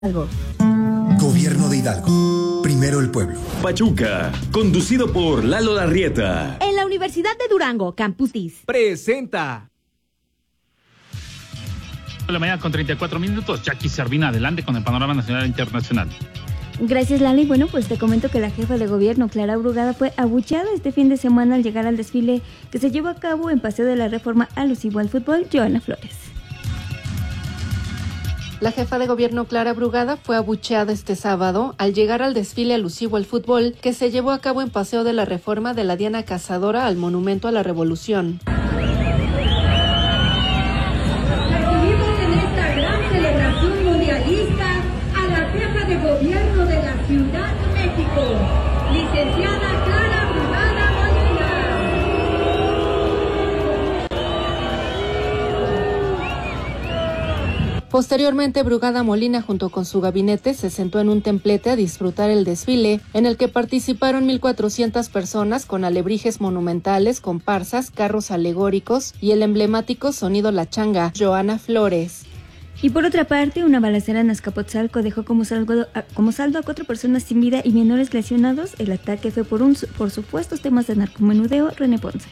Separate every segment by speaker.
Speaker 1: Hidalgo.
Speaker 2: Gobierno de Hidalgo. Primero el pueblo.
Speaker 3: Pachuca, conducido por Lalo Larrieta.
Speaker 1: En la Universidad de Durango, Campus DIS.
Speaker 4: Presenta.
Speaker 5: De la mañana con 34 minutos. Jackie Servina, adelante con el panorama nacional e internacional.
Speaker 6: Gracias, Lali. Bueno, pues te comento que la jefa de gobierno, Clara Brugada, fue abucheada este fin de semana al llegar al desfile que se llevó a cabo en Paseo de la Reforma alusivo al fútbol, Joana Flores.
Speaker 7: La jefa de gobierno Clara Brugada fue abucheada este sábado al llegar al desfile alusivo al fútbol que se llevó a cabo en Paseo de la Reforma de la Diana Cazadora al Monumento a la Revolución.
Speaker 8: Recibimos en esta gran celebración mundialista a la jefa de gobierno de la Ciudad de México, licenciada Clara Brugada Molina.
Speaker 7: Posteriormente, Brugada Molina junto con su gabinete se sentó en un templete a disfrutar el desfile, en el que participaron 1,400 personas con alebrijes monumentales, comparsas, carros alegóricos y el emblemático sonido La Changa, Joana Flores.
Speaker 6: Y por otra parte, una balacera en Azcapotzalco dejó como saldo a 4 personas sin vida y menores lesionados. El ataque fue por supuestos temas de narcomenudeo. René Ponce.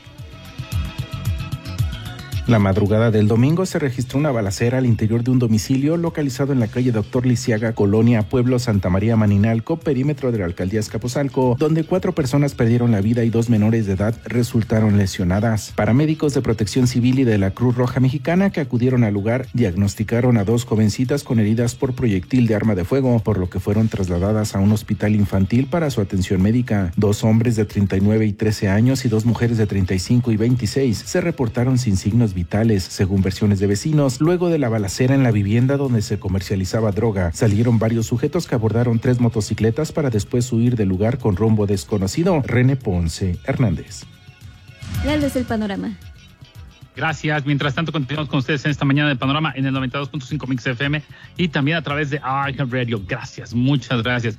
Speaker 9: La madrugada del domingo se registró una balacera al interior de un domicilio localizado en la calle Doctor Lisiaga, Colonia Pueblo Santa María Maninalco, perímetro de la alcaldía Azcapotzalco, donde 4 personas perdieron la vida y 2 menores de edad resultaron lesionadas. Paramédicos de Protección Civil y de la Cruz Roja Mexicana que acudieron al lugar diagnosticaron a 2 jovencitas con heridas por proyectil de arma de fuego, por lo que fueron trasladadas a un hospital infantil para su atención médica. 2 hombres de 39 y 13 años y 2 mujeres de 35 y 26 se reportaron sin signos vitales, según versiones de vecinos. Luego de la balacera en la vivienda donde se comercializaba droga, salieron varios sujetos que abordaron 3 motocicletas para después huir del lugar con rumbo desconocido. René Ponce Hernández.
Speaker 6: Lalo es el panorama.
Speaker 5: Gracias. Mientras tanto, continuamos con ustedes en esta mañana de Panorama en el 92.5 Mix FM y también a través de iHeartRadio. Gracias, muchas gracias.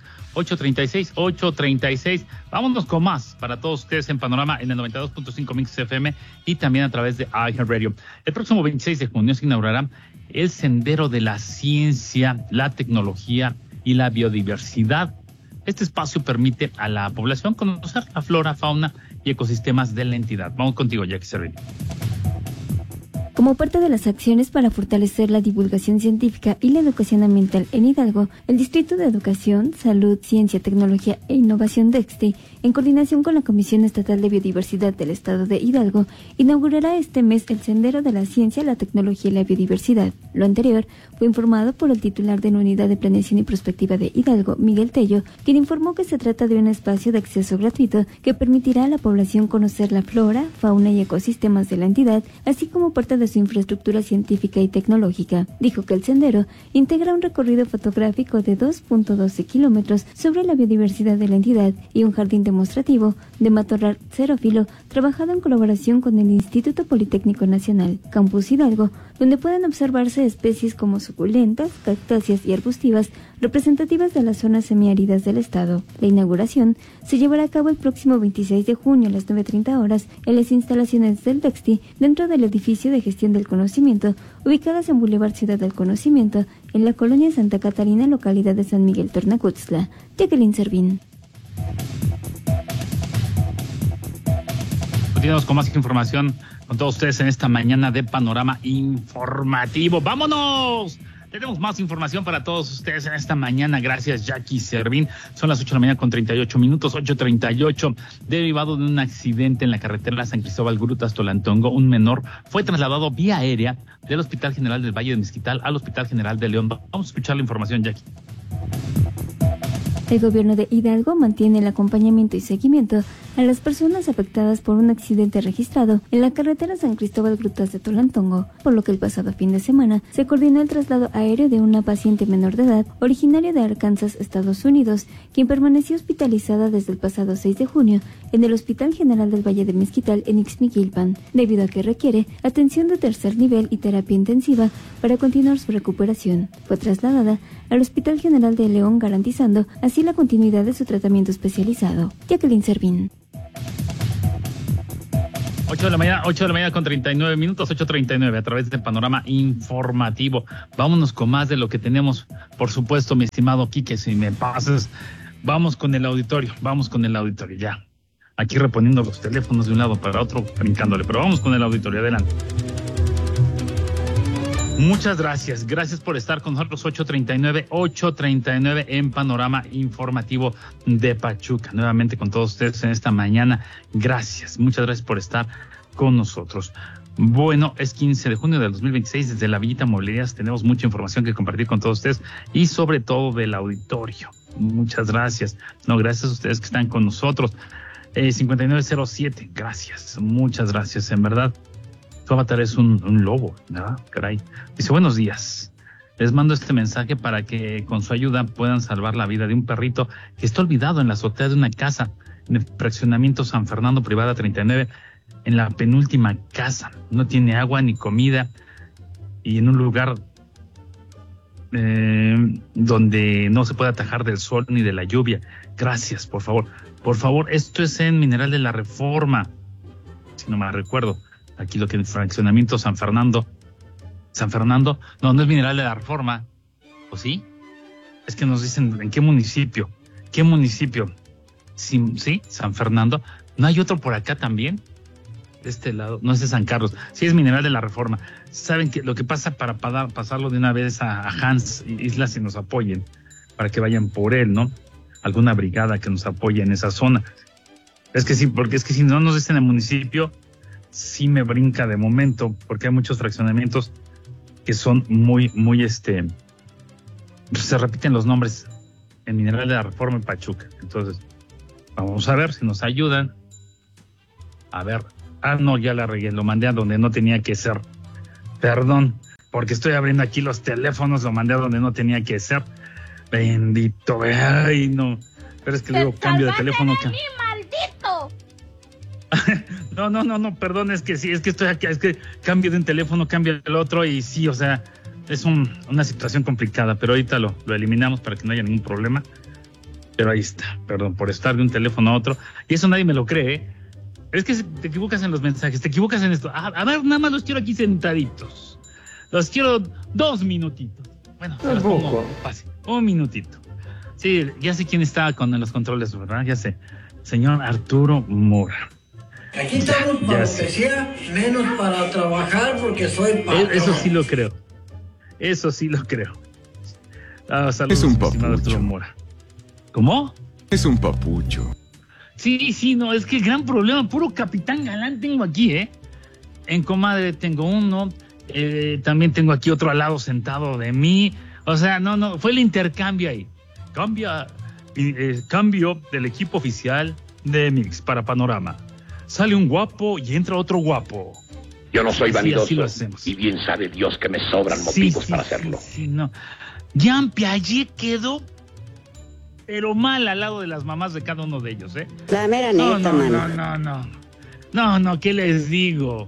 Speaker 5: 8:36. Vámonos con más para todos ustedes en Panorama en el 92.5 Mix FM y también a través de iHeartRadio. El próximo 26 de junio se inaugurará el Sendero de la Ciencia, la Tecnología y la Biodiversidad. Este espacio permite a la población conocer la flora, fauna y ecosistemas de la entidad. Vamos contigo, Jackie Servini.
Speaker 6: Como parte de las acciones para fortalecer la divulgación científica y la educación ambiental en Hidalgo, el Distrito de Educación, Salud, Ciencia, Tecnología e Innovación DEXTI, en coordinación con la Comisión Estatal de Biodiversidad del Estado de Hidalgo, inaugurará este mes el Sendero de la Ciencia, la Tecnología y la Biodiversidad. Lo anterior fue informado por el titular de la Unidad de Planeación y Prospectiva de Hidalgo, Miguel Tello, quien informó que se trata de un espacio de acceso gratuito que permitirá a la población conocer la flora, fauna y ecosistemas de la entidad, así como parte de su infraestructura científica y tecnológica. Dijo que el sendero integra un recorrido fotográfico de 2.12 kilómetros sobre la biodiversidad de la entidad y un jardín demostrativo de matorral xerófilo trabajado en colaboración con el Instituto Politécnico Nacional, Campus Hidalgo, donde pueden observarse especies como suculentas, cactáceas y arbustivas representativas de las zonas semiáridas del estado. La inauguración se llevará a cabo el próximo 26 de junio a las 9:30 horas en las instalaciones del DEXTI dentro del edificio de gestión del conocimiento, ubicadas en Boulevard Ciudad del Conocimiento, en la colonia Santa Catarina, localidad de San Miguel Tornacutzla. Jacqueline Servín.
Speaker 5: Continuamos con más información con todos ustedes en esta mañana de Panorama Informativo. ¡Vámonos! Tenemos más información para todos ustedes en esta mañana. Gracias, Jackie Servín. Son las 8 de la mañana con 38 minutos, 8:38. Derivado de un accidente en la carretera San Cristóbal Grutas Tolantongo, un menor fue trasladado vía aérea del Hospital General del Valle de Mezquital al Hospital General de León. Vamos a escuchar la información, Jackie.
Speaker 6: El gobierno de Hidalgo mantiene el acompañamiento y seguimiento a las personas afectadas por un accidente registrado en la carretera San Cristóbal Grutas de Tolantongo, por lo que el pasado fin de semana se coordinó el traslado aéreo de una paciente menor de edad originaria de Arkansas, Estados Unidos, quien permaneció hospitalizada desde el pasado 6 de junio en el Hospital General del Valle de Mezquital en Ixmiquilpan, debido a que requiere atención de tercer nivel y terapia intensiva para continuar su recuperación. Fue trasladada al Hospital General de León, garantizando así la continuidad de su tratamiento especializado. Jacqueline Servín.
Speaker 5: 8 de la mañana con 39 minutos, 8:39 a través del Panorama Informativo. Vámonos con más de lo que tenemos, por supuesto, mi estimado Quique, si me pasas. Vamos con el auditorio, ya. Aquí reponiendo los teléfonos de un lado para otro, brincándole, pero vamos con el auditorio, adelante. Muchas gracias por estar con nosotros, 8:39 en Panorama Informativo de Pachuca. Nuevamente con todos ustedes en esta mañana. Muchas gracias por estar con nosotros. Bueno, es 15 de junio del 2026, desde la Villita Mobiliarias tenemos mucha información que compartir con todos ustedes y sobre todo del auditorio. Muchas gracias. Gracias a ustedes que están con nosotros. 5907, gracias, muchas gracias, en verdad. Tu avatar es un lobo, ¿verdad? Caray. Dice, buenos días. Les mando este mensaje para que con su ayuda puedan salvar la vida de un perrito que está olvidado en la azotea de una casa, en el fraccionamiento San Fernando Privada 39, en la penúltima casa. No tiene agua ni comida y en un lugar donde no se puede atajar del sol ni de la lluvia. Gracias, por favor. Por favor, esto es en Mineral de la Reforma, si no me recuerdo. Aquí lo que es fraccionamiento San Fernando, no es Mineral de la Reforma, ¿o sí? Es que nos dicen en qué municipio, sí, San Fernando. ¿No hay otro por acá también? De este lado, no es de San Carlos, sí es Mineral de la Reforma. Saben que lo que pasa para pasarlo de una vez a Hans Islas y nos apoyen, para que vayan por él, ¿no? Alguna brigada que nos apoye en esa zona. Es que sí, porque es que si no nos dicen el municipio, sí me brinca de momento, porque hay muchos fraccionamientos que son muy, se repiten los nombres en Mineral de la Reforma en Pachuca. Entonces, vamos a ver si nos ayudan. A ver, no, ya la regué, lo mandé a donde no tenía que ser. Perdón, porque estoy abriendo aquí los teléfonos, lo mandé a donde no tenía que ser. Bendito, ay, no. Pero es que luego cambio de teléfono. No, perdón, es que sí, es que estoy aquí, es que cambio de un teléfono, cambio el otro y sí, o sea, es una situación complicada, pero ahorita lo eliminamos para que no haya ningún problema. Pero ahí está, perdón, por estar de un teléfono a otro. Y eso nadie me lo cree, ¿eh? Es que te equivocas en los mensajes, te equivocas en esto. A ver, nada más los quiero aquí sentaditos. Los quiero 2 minutitos. Bueno, fácil, 1 minutito. Sí, ya sé quién está con los controles, ¿verdad? Ya sé. Señor Arturo Mora.
Speaker 4: Aquí estamos para lo que sea, menos para trabajar porque soy patrón.
Speaker 5: Eso sí lo creo. Saludos,
Speaker 10: es un
Speaker 5: estimado Arturo Mora. ¿Cómo?
Speaker 10: Es un papucho.
Speaker 5: Sí, no, es que el gran problema, puro capitán galán tengo aquí, ¿eh? En comadre tengo uno, también tengo aquí otro al lado sentado de mí. O sea, no, fue el intercambio ahí. Cambio del equipo oficial de Mix para Panorama. Sale un guapo y entra otro guapo.
Speaker 11: Yo no soy vanidoso,
Speaker 5: así lo hacemos.
Speaker 11: Y bien sabe Dios que me sobran motivos para hacerlo.
Speaker 5: Sí, no. Jean Piaget quedó, pero mal al lado de las mamás de cada uno de ellos, ¿eh?
Speaker 12: La mera neta,
Speaker 5: mano. No, ¿qué les digo?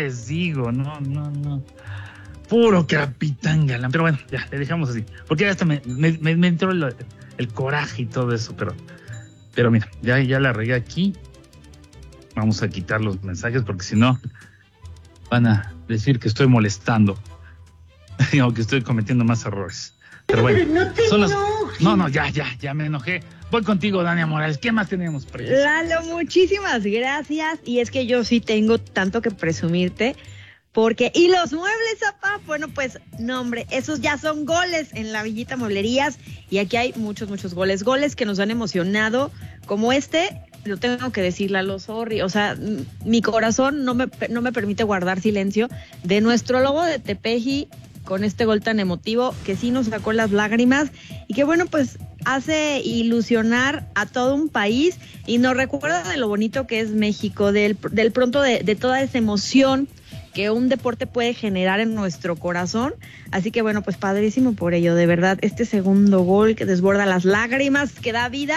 Speaker 5: No. Puro capitán galán. Pero bueno, ya, le dejamos así. Porque ya hasta me entró el coraje y todo eso, pero mira, ya la regué aquí. Vamos a quitar los mensajes porque si no van a decir que estoy molestando o que estoy cometiendo más errores. Pero bueno, no, ya me enojé. Voy contigo, Dania Morales. ¿Qué más tenemos, preciosa?
Speaker 1: Lalo, muchísimas gracias. Y es que yo sí tengo tanto que presumirte. Porque, y los muebles, papá, bueno, pues, no, hombre, esos ya son goles en la Villita Mueblerías. Y aquí hay muchos goles que nos han emocionado. Como lo tengo que decir, Lalo, sorry. O sea, mi corazón no me permite guardar silencio de nuestro logo de Tepeji con este gol tan emotivo que sí nos sacó las lágrimas y que, bueno, pues hace ilusionar a todo un país y nos recuerda de lo bonito que es México, del pronto de toda esa emoción que un deporte puede generar en nuestro corazón. Así que, bueno, pues padrísimo por ello, de verdad, este segundo gol que desborda las lágrimas, que da vida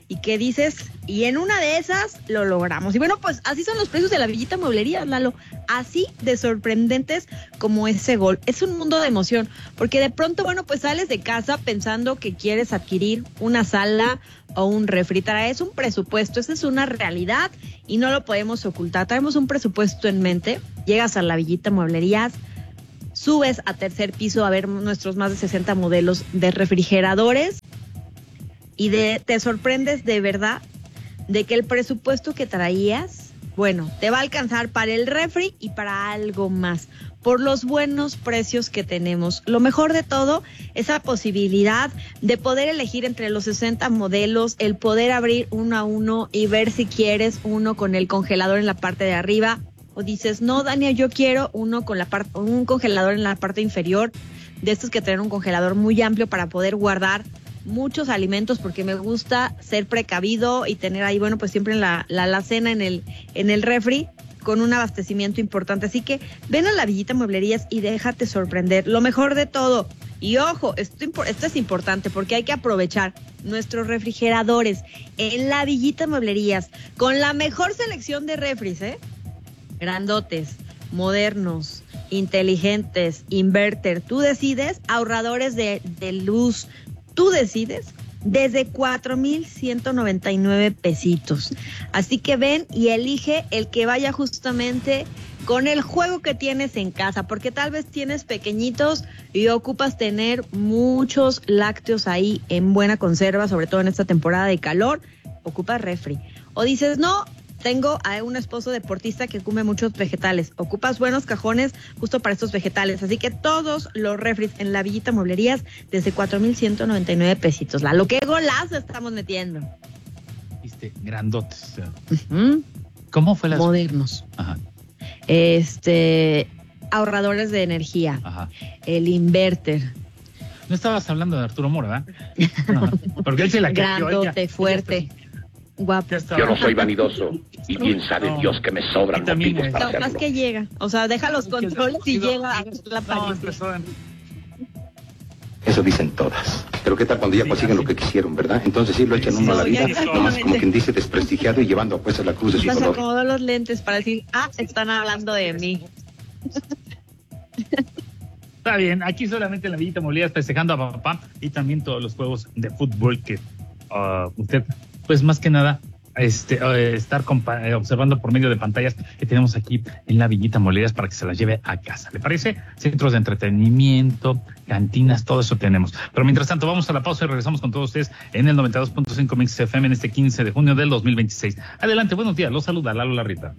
Speaker 1: y que dices, y en una de esas lo logramos. Y bueno, pues así son los precios de la Villita Mueblería, Lalo, así de sorprendentes como ese gol. Es un mundo de emoción, porque de pronto, bueno, pues sales de casa pensando que quieres adquirir una sala o un refri. Traes un presupuesto, esa es una realidad y no lo podemos ocultar. Traemos un presupuesto en mente, llegas a la Villita Mueblerías, subes a tercer piso a ver nuestros más de 60 modelos de refrigeradores y te sorprendes de verdad de que el presupuesto que traías, bueno, te va a alcanzar para el refri y para algo más, por los buenos precios que tenemos. Lo mejor de todo, esa posibilidad de poder elegir entre los 60 modelos, el poder abrir uno a uno y ver si quieres uno con el congelador en la parte de arriba, o dices, no, Dania, yo quiero uno con un congelador en la parte inferior, de estos que traen un congelador muy amplio para poder guardar muchos alimentos, porque me gusta ser precavido y tener ahí, bueno, pues siempre la alacena en el refri con un abastecimiento importante. Así que ven a la Villita Mueblerías y déjate sorprender. Lo mejor de todo, y ojo, esto es importante porque hay que aprovechar nuestros refrigeradores en la Villita Mueblerías con la mejor selección de refris, grandotes, modernos, inteligentes, inverter, tú decides, ahorradores de luz, tú decides, desde 4,199 pesitos. Así que ven y elige el que vaya justamente con el juego que tienes en casa, porque tal vez tienes pequeñitos y ocupas tener muchos lácteos ahí en buena conserva, sobre todo en esta temporada de calor, ocupas refri. O dices, no, tengo a un esposo deportista que come muchos vegetales. Ocupas buenos cajones justo para estos vegetales. Así que todos los refris en la Villita Mueblerías desde 4,199 pesitos. Lo que golazo estamos metiendo.
Speaker 5: Viste, grandotes.
Speaker 1: Uh-huh.
Speaker 5: ¿Cómo fue la?
Speaker 1: Modernos.
Speaker 5: Ajá.
Speaker 1: Ahorradores de energía.
Speaker 5: Ajá.
Speaker 1: El inverter.
Speaker 5: No estabas hablando de Arturo Mora, ¿verdad? No, porque él se la cayó.
Speaker 1: Grandote, fuerte. Guapo.
Speaker 11: Yo no soy vanidoso y bien sabe Dios que me sobran motivos para hacerlo.
Speaker 1: Más que llega, o sea, deja los controles y llega a la aparición.
Speaker 10: Eso dicen todas. Pero qué tal cuando ya consiguen lo que quisieron, ¿verdad? Entonces sí lo echan uno a la vida, nomás como quien dice desprestigiado y llevando a pues a la cruz de su dolor.
Speaker 1: Se acomodó los lentes para decir, están hablando de mí.
Speaker 5: Está bien, aquí solamente en la Villita Mueblerías festejando a papá y también todos los juegos de fútbol que usted, pues más que nada, estar observando por medio de pantallas que tenemos aquí en la Villita Mueblerías para que se las lleve a casa. ¿Le parece? Centros de entretenimiento, cantinas, todo eso tenemos. Pero mientras tanto, vamos a la pausa y regresamos con todos ustedes en el 92.5 Mix FM en este 15 de junio del 2026. Adelante, buenos días, los saluda Lalo Larrieta.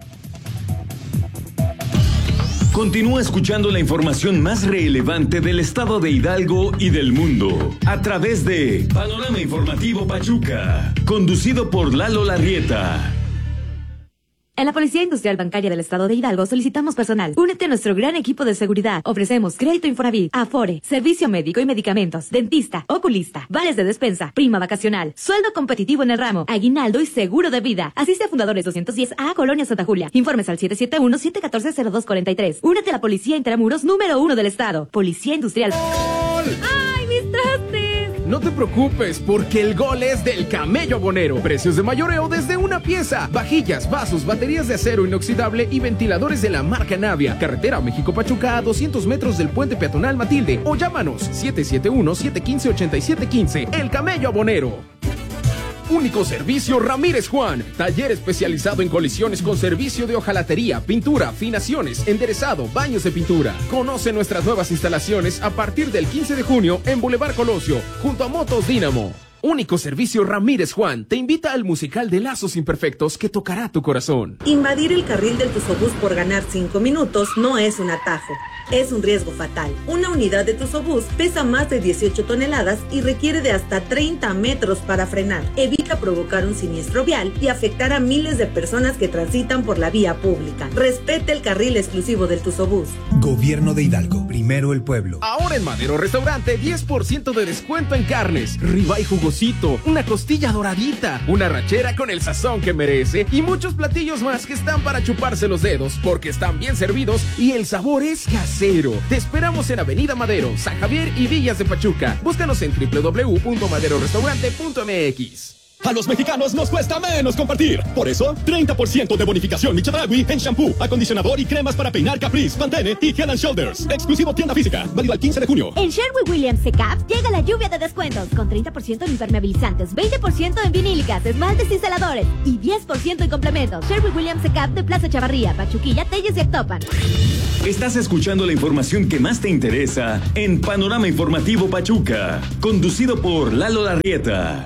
Speaker 3: Continúa escuchando la información más relevante del estado de Hidalgo y del mundo a través de Panorama Informativo Pachuca, conducido por Lalo Larrieta.
Speaker 12: En la Policía Industrial Bancaria del Estado de Hidalgo solicitamos personal. Únete a nuestro gran equipo de seguridad. Ofrecemos crédito Infonavit, Afore, servicio médico y medicamentos, dentista, oculista, vales de despensa, prima vacacional, sueldo competitivo en el ramo, aguinaldo y seguro de vida. Asiste a Fundadores 210A, Colonia Santa Julia. Informes al 771-714-0243. Únete a la Policía Intramuros número 1 del Estado. Policía Industrial.
Speaker 13: ¡Ay, mis trastes! No te preocupes, porque el gol es del Camello Abonero. Precios de mayoreo desde una pieza. Vajillas, vasos, baterías de acero inoxidable y ventiladores de la marca Navia. Carretera México-Pachuca a 200 metros del puente peatonal Matilde. O llámanos 771-715-8715. El Camello Abonero. Único servicio Ramírez Juan. Taller especializado en colisiones con servicio de hojalatería, pintura, afinaciones, enderezado, baños de pintura. Conoce nuestras nuevas instalaciones a partir del 15 de junio en Boulevard Colosio, junto a Motos Dínamo. Único servicio Ramírez Juan te invita al musical de Lazos Imperfectos que tocará tu corazón.
Speaker 14: Invadir el carril del Tusobús por ganar 5 minutos no es un atajo, es un riesgo fatal. Una unidad de Tusobús pesa más de 18 toneladas y requiere de hasta 30 metros para frenar. Evita provocar un siniestro vial y afectar a miles de personas que transitan por la vía pública. Respete el carril exclusivo del Tusobús.
Speaker 2: Gobierno de Hidalgo, primero el pueblo.
Speaker 13: Ahora en Madero Restaurante 10% de descuento en carnes, ribeye jugosito, una costilla doradita, una rachera con el sazón que merece y muchos platillos más que están para chuparse los dedos porque están bien servidos y el sabor es casero. Te esperamos en Avenida Madero, San Javier y Villas de Pachuca. Búscanos en www.maderorestaurante.mx.
Speaker 15: A los mexicanos nos cuesta menos compartir. Por eso, 30% de bonificación Michedragui en shampoo, acondicionador y cremas para peinar Caprice, Pantene y Head & Shoulders. Exclusivo tienda física, válido al 15 de junio.
Speaker 16: En Sherwin-Williams Secaf llega la lluvia de descuentos con 30% en impermeabilizantes, 20% en vinílicas, esmaltes y seladores y 10% en complementos. Sherwin-Williams Secaf de Plaza Chavarría, Pachuquilla, Telles y Actopan.
Speaker 3: Estás escuchando la información que más te interesa en Panorama Informativo Pachuca, conducido por Lalo Larrieta.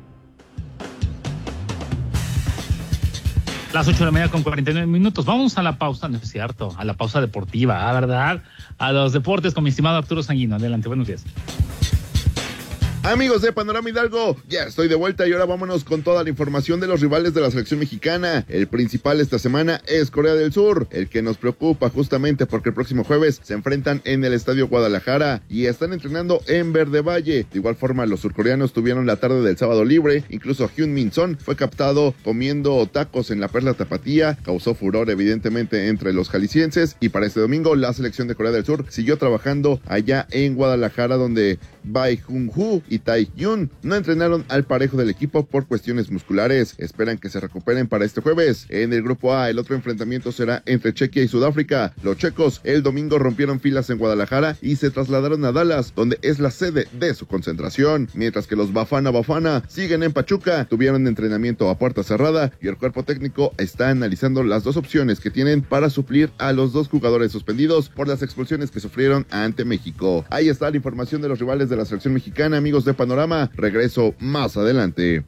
Speaker 5: Las 8 de la mañana con 49 minutos. Vamos a la pausa, no es cierto, a la pausa deportiva, ¿verdad? A los deportes con mi estimado Arturo Sanguino. Adelante, buenos días.
Speaker 17: Amigos de Panorama Hidalgo, ya estoy de vuelta y ahora vámonos con toda la información de los rivales de la selección mexicana. El principal esta semana es Corea del Sur, el que nos preocupa justamente porque el próximo jueves se enfrentan en el Estadio Guadalajara y están entrenando en Verde Valle. De igual forma, los surcoreanos tuvieron la tarde del sábado libre, incluso Hyun Min Son fue captado comiendo tacos en la Perla Tapatía, causó furor evidentemente entre los jaliscienses y para este domingo la selección de Corea del Sur siguió trabajando allá en Guadalajara, donde Bae Jung-Hoo y Tae-Yun no entrenaron al parejo del equipo por cuestiones musculares. Esperan que se recuperen para este jueves. En el grupo A, el otro enfrentamiento será entre Chequia y Sudáfrica. Los checos el domingo rompieron filas en Guadalajara y se trasladaron a Dallas, donde es la sede de su concentración, mientras que los Bafana siguen en Pachuca. Tuvieron entrenamiento a puerta cerrada y el cuerpo técnico está analizando las dos opciones que tienen para suplir a los dos jugadores suspendidos por las expulsiones que sufrieron ante México. Ahí está la información de los rivales de la selección mexicana, amigos de Panorama. Regreso más adelante.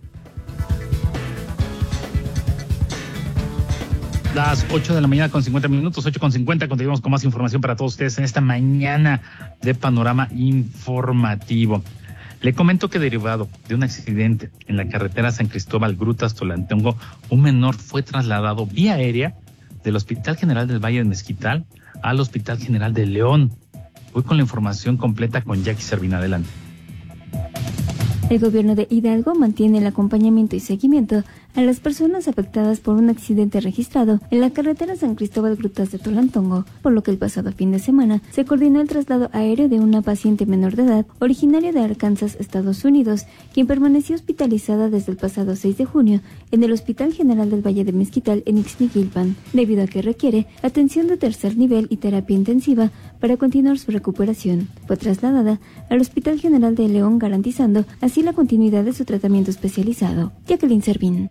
Speaker 5: Las 8 de la mañana con 50 minutos, 8:50, continuamos con más información para todos ustedes en esta mañana de Panorama Informativo. Le comento que derivado de un accidente en la carretera San Cristóbal Grutas Tolantongo, un menor fue trasladado vía aérea del Hospital General del Valle de Mezquital al Hospital General de León. Voy con la información completa con Jackie Servín. Adelante.
Speaker 6: El gobierno de Hidalgo mantiene el acompañamiento y seguimiento a las personas afectadas por un accidente registrado en la carretera San Cristóbal Grutas de Tolantongo, por lo que el pasado fin de semana se coordinó el traslado aéreo de una paciente menor de edad originaria de Arkansas, Estados Unidos, quien permaneció hospitalizada desde el pasado 6 de junio en el Hospital General del Valle de Mezquital en Ixmiquilpan, debido a que requiere atención de tercer nivel y terapia intensiva para continuar su recuperación. Fue trasladada al Hospital General de León, garantizando así la continuidad de su tratamiento especializado. Jacqueline Servín.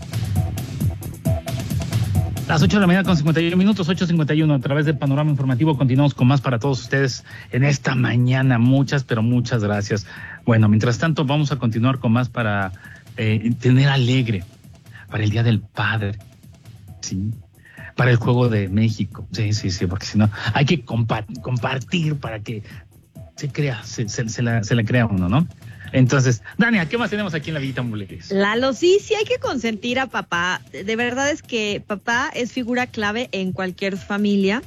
Speaker 5: Las 8 de la mañana con 51 minutos, 8:51, a través de Panorama Informativo. Continuamos con más para todos ustedes en esta mañana. Muchas, pero muchas gracias. Bueno, mientras tanto vamos a continuar con más para tener alegre para el Día del Padre, ¿sí? Para el Juego de México, sí, porque si no, hay que compartir para que se crea, se la crea uno, ¿no? Entonces, Dania, ¿qué más tenemos aquí en la Villita Muleres?
Speaker 1: Lalo, sí hay que consentir a papá. De verdad es que papá es figura clave en cualquier familia.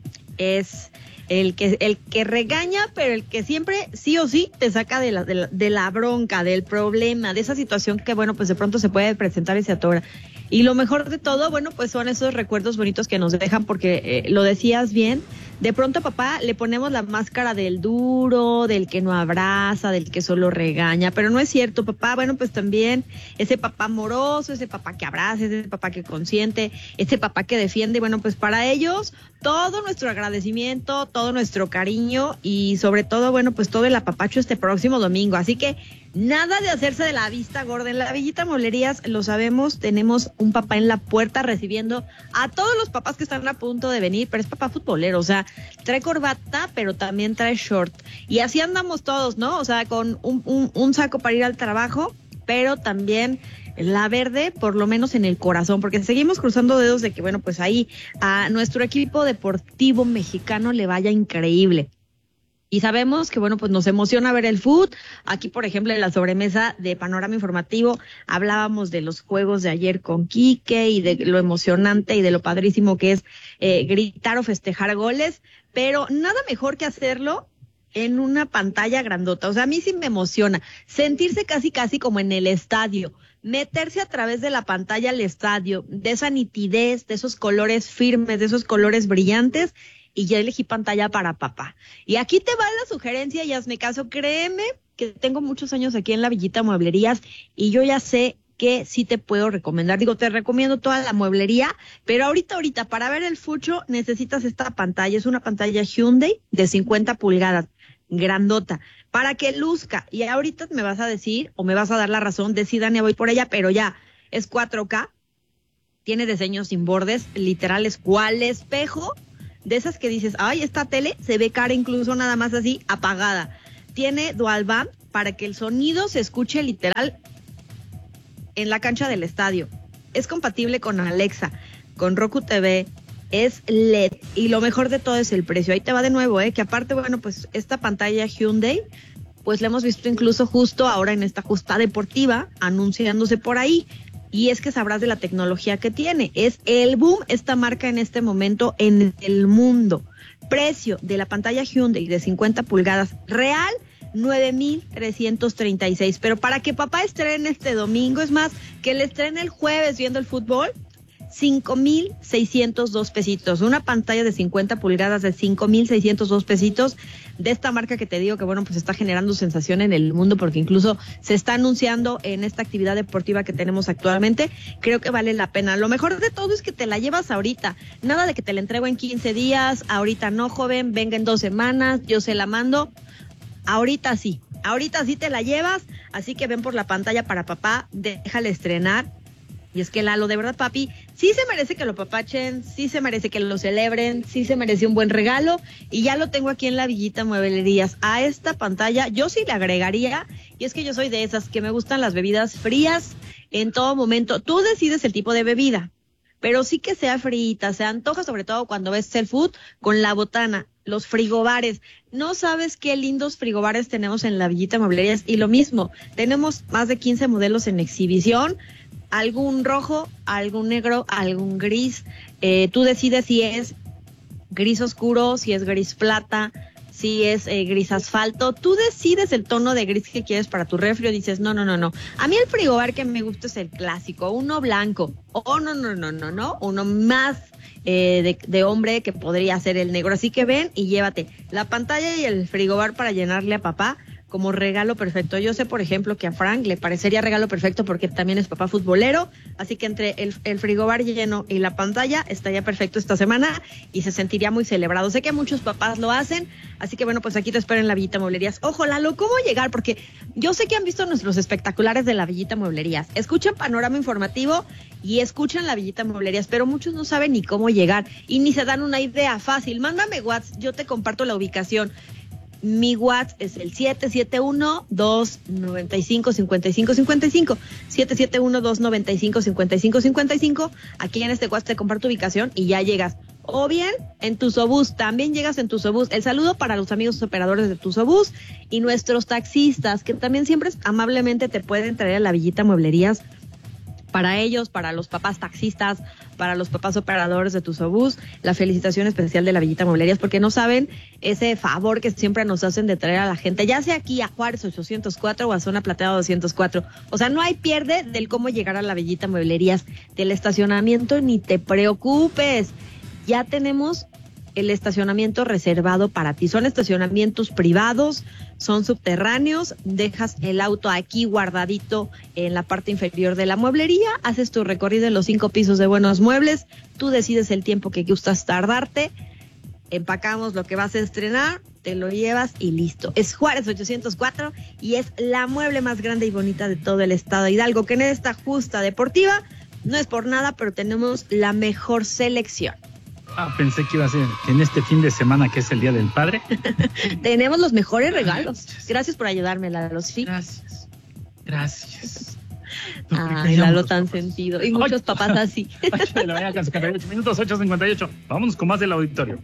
Speaker 1: Es el que regaña, pero el que siempre sí o sí te saca de la bronca, del problema, de esa situación que, bueno, pues de pronto se puede presentar y se atora. Y lo mejor de todo, bueno, pues son esos recuerdos bonitos que nos dejan, porque lo decías bien, de pronto a papá le ponemos la máscara del duro, del que no abraza, del que solo regaña, pero no es cierto. Papá, bueno, pues también ese papá amoroso, ese papá que abraza, ese papá que consiente, ese papá que defiende, bueno, pues para ellos todo nuestro agradecimiento, todo nuestro cariño y sobre todo, bueno, pues todo el apapacho este próximo domingo. Así que nada de hacerse de la vista gorda. En la Villita Mueblerías, lo sabemos, tenemos un papá en la puerta recibiendo a todos los papás que están a punto de venir, pero es papá futbolero, o sea, trae corbata, pero también trae short. Y así andamos todos, ¿no? O sea, con un saco para ir al trabajo, pero también la verde, por lo menos en el corazón, porque seguimos cruzando dedos de que, bueno, pues ahí a nuestro equipo deportivo mexicano le vaya increíble. Y sabemos que, bueno, pues nos emociona ver el fútbol. Aquí, por ejemplo, en la sobremesa de Panorama Informativo hablábamos de los juegos de ayer con Quique y de lo emocionante y de lo padrísimo que es gritar o festejar goles, pero nada mejor que hacerlo en una pantalla grandota. O sea, a mí sí me emociona sentirse casi como en el estadio, meterse a través de la pantalla al estadio, de esa nitidez, de esos colores firmes, de esos colores brillantes. Y ya elegí pantalla para papá. Y aquí te va la sugerencia y hazme caso. Créeme que tengo muchos años aquí en la Villita Mueblerías y yo ya sé que sí te puedo recomendar. Digo, te recomiendo toda la mueblería, pero ahorita, para ver el fucho, necesitas esta pantalla. Es una pantalla Hyundai de 50 pulgadas, grandota, para que luzca. Y ahorita me vas a decir, o me vas a dar la razón de sí, Dania, voy por ella, pero ya, es 4K, tiene diseños sin bordes, literales, cual espejo, de esas que dices, ay, esta tele se ve cara incluso nada más así, apagada. Tiene dual band para que el sonido se escuche literal en la cancha del estadio. Es compatible con Alexa, con Roku TV, es LED, y lo mejor de todo es el precio. Ahí te va de nuevo, que aparte, bueno, pues esta pantalla Hyundai, pues la hemos visto incluso justo ahora en esta justa deportiva, anunciándose por ahí, y es que sabrás de la tecnología que tiene. Es el boom esta marca en este momento en el mundo. Precio de la pantalla Hyundai de 50 pulgadas real, 9,336, pero para que papá estrene este domingo, es más, que le estrene el jueves viendo el fútbol, 5,602 pesitos, una pantalla de 50 pulgadas de 5,602 pesitos, de esta marca que te digo que, bueno, pues está generando sensación en el mundo, porque incluso se está anunciando en esta actividad deportiva que tenemos actualmente. Creo que vale la pena. Lo mejor de todo es que te la llevas ahorita, nada de que te la entrego en 15 días, ahorita no, joven, venga en 2 semanas, yo se la mando. Ahorita sí te la llevas, así que ven por la pantalla para papá, déjale estrenar. Y es que Lalo, de verdad, papi, sí se merece que lo papachen, sí se merece que lo celebren, sí se merece un buen regalo, y ya lo tengo aquí en la Villita Mueblerías. A esta pantalla yo sí le agregaría, y es que yo soy de esas que me gustan las bebidas frías en todo momento. Tú decides el tipo de bebida, pero sí que sea frita, se antoja, sobre todo cuando ves el food con la botana. Los frigobares, no sabes qué lindos frigobares tenemos en la Villita Mueblerías, y lo mismo, tenemos más de 15 modelos en exhibición, algún rojo, algún negro, algún gris. Tú decides si es gris oscuro, si es gris plata, si es gris asfalto. Tú decides el tono de gris que quieres para tu refri. Dices, no. A mí el frigobar que me gusta es el clásico, uno blanco. O no, uno más de hombre, que podría ser el negro. Así que ven y llévate la pantalla y el frigobar para llenarle a papá como regalo perfecto. Yo sé, por ejemplo, que a Frank le parecería regalo perfecto porque también es papá futbolero, así que entre el frigobar lleno y la pantalla estaría perfecto esta semana y se sentiría muy celebrado. Sé que muchos papás lo hacen, así que bueno, pues aquí te espero en la Villita Mueblerías. Ojo, Lalo, ¿cómo llegar? Porque yo sé que han visto nuestros espectaculares de la Villita Mueblerías, escuchan Panorama Informativo y escuchan la Villita Mueblerías, pero muchos no saben ni cómo llegar y ni se dan una idea fácil. Mándame WhatsApp, yo te comparto la ubicación. Mi WhatsApp es el 771-295-5555, 771-295-5555. Aquí en este WhatsApp te comparto ubicación y ya llegas. O bien en Tusobús, también llegas en Tusobús. El saludo para los amigos operadores de Tusobús y nuestros taxistas, que también siempre amablemente te pueden traer a la Villita Mueblerías. Para ellos, para los papás taxistas, para los papás operadores de Tusobús, la felicitación especial de la Villita Mueblerías, porque no saben ese favor que siempre nos hacen de traer a la gente, ya sea aquí a Juárez 804 o a Zona Plateada 204. O sea, no hay pierde del cómo llegar a la Villita Mueblerías. Del estacionamiento ni te preocupes. Ya tenemos el estacionamiento reservado para ti. Son estacionamientos privados, son subterráneos, dejas el auto aquí guardadito en la parte inferior de la mueblería, haces tu recorrido en los 5 pisos de Buenos Muebles, tú decides el tiempo que gustas tardarte, empacamos lo que vas a estrenar, te lo llevas y listo. Es Juárez 804 y es la mueble más grande y bonita de todo el estado de Hidalgo, que en esta justa deportiva no es por nada, pero tenemos la mejor selección.
Speaker 5: Pensé que iba a ser en este fin de semana, que es el Día del Padre.
Speaker 1: Tenemos los mejores regalos. Gracias por ayudarme, Lalo. ¿Sí?
Speaker 5: Gracias.
Speaker 1: Ay, Lalo tan sentido. Y muchos papás así.
Speaker 5: 58 minutos, 8:58. Vámonos con más del auditorio.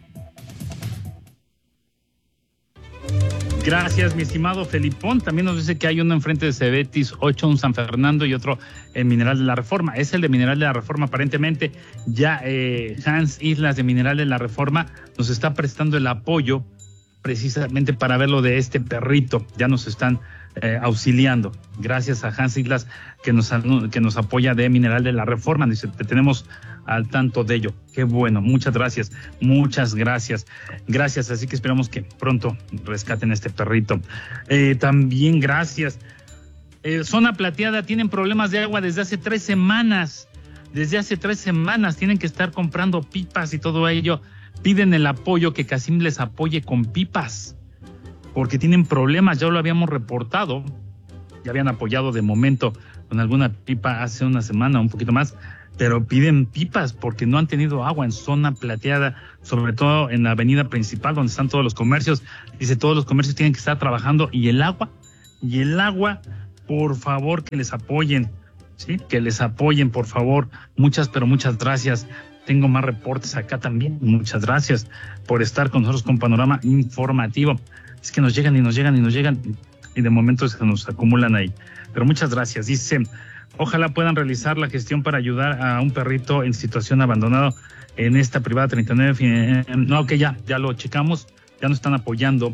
Speaker 5: Gracias, mi estimado Felipón. También nos dice que hay uno enfrente de Cebetis 8 en San Fernando y otro en Mineral de la Reforma. Es el de Mineral de la Reforma. Aparentemente ya Hans Islas de Mineral de la Reforma nos está prestando el apoyo precisamente para ver lo de este perrito. Ya nos están auxiliando. Gracias a Hans Islas que nos apoya de Mineral de la Reforma. Dice, te tenemos al tanto de ello. Qué bueno, muchas gracias. Gracias, así que esperamos que pronto rescaten este perrito. También gracias Zona Plateada tienen problemas de agua desde hace 3 semanas. Desde hace 3 semanas tienen que estar comprando pipas y todo ello. Piden el apoyo, que Casim les apoye con pipas, porque tienen problemas. Ya lo habíamos reportado. Ya habían apoyado de momento con alguna pipa hace una semana, un poquito más, pero piden pipas porque no han tenido agua en Zona Plateada, sobre todo en la avenida principal donde están todos los comercios. Dice, todos los comercios tienen que estar trabajando y el agua, por favor, que les apoyen, ¿sí? Que les apoyen, por favor. Muchas gracias. Tengo más reportes acá también. Muchas gracias por estar con nosotros con Panorama Informativo. Es que nos llegan y de momento se nos acumulan ahí. Pero muchas gracias. Dice, ojalá puedan realizar la gestión para ayudar a un perrito en situación abandonado en esta privada 39. No, que ya lo checamos. Ya nos están apoyando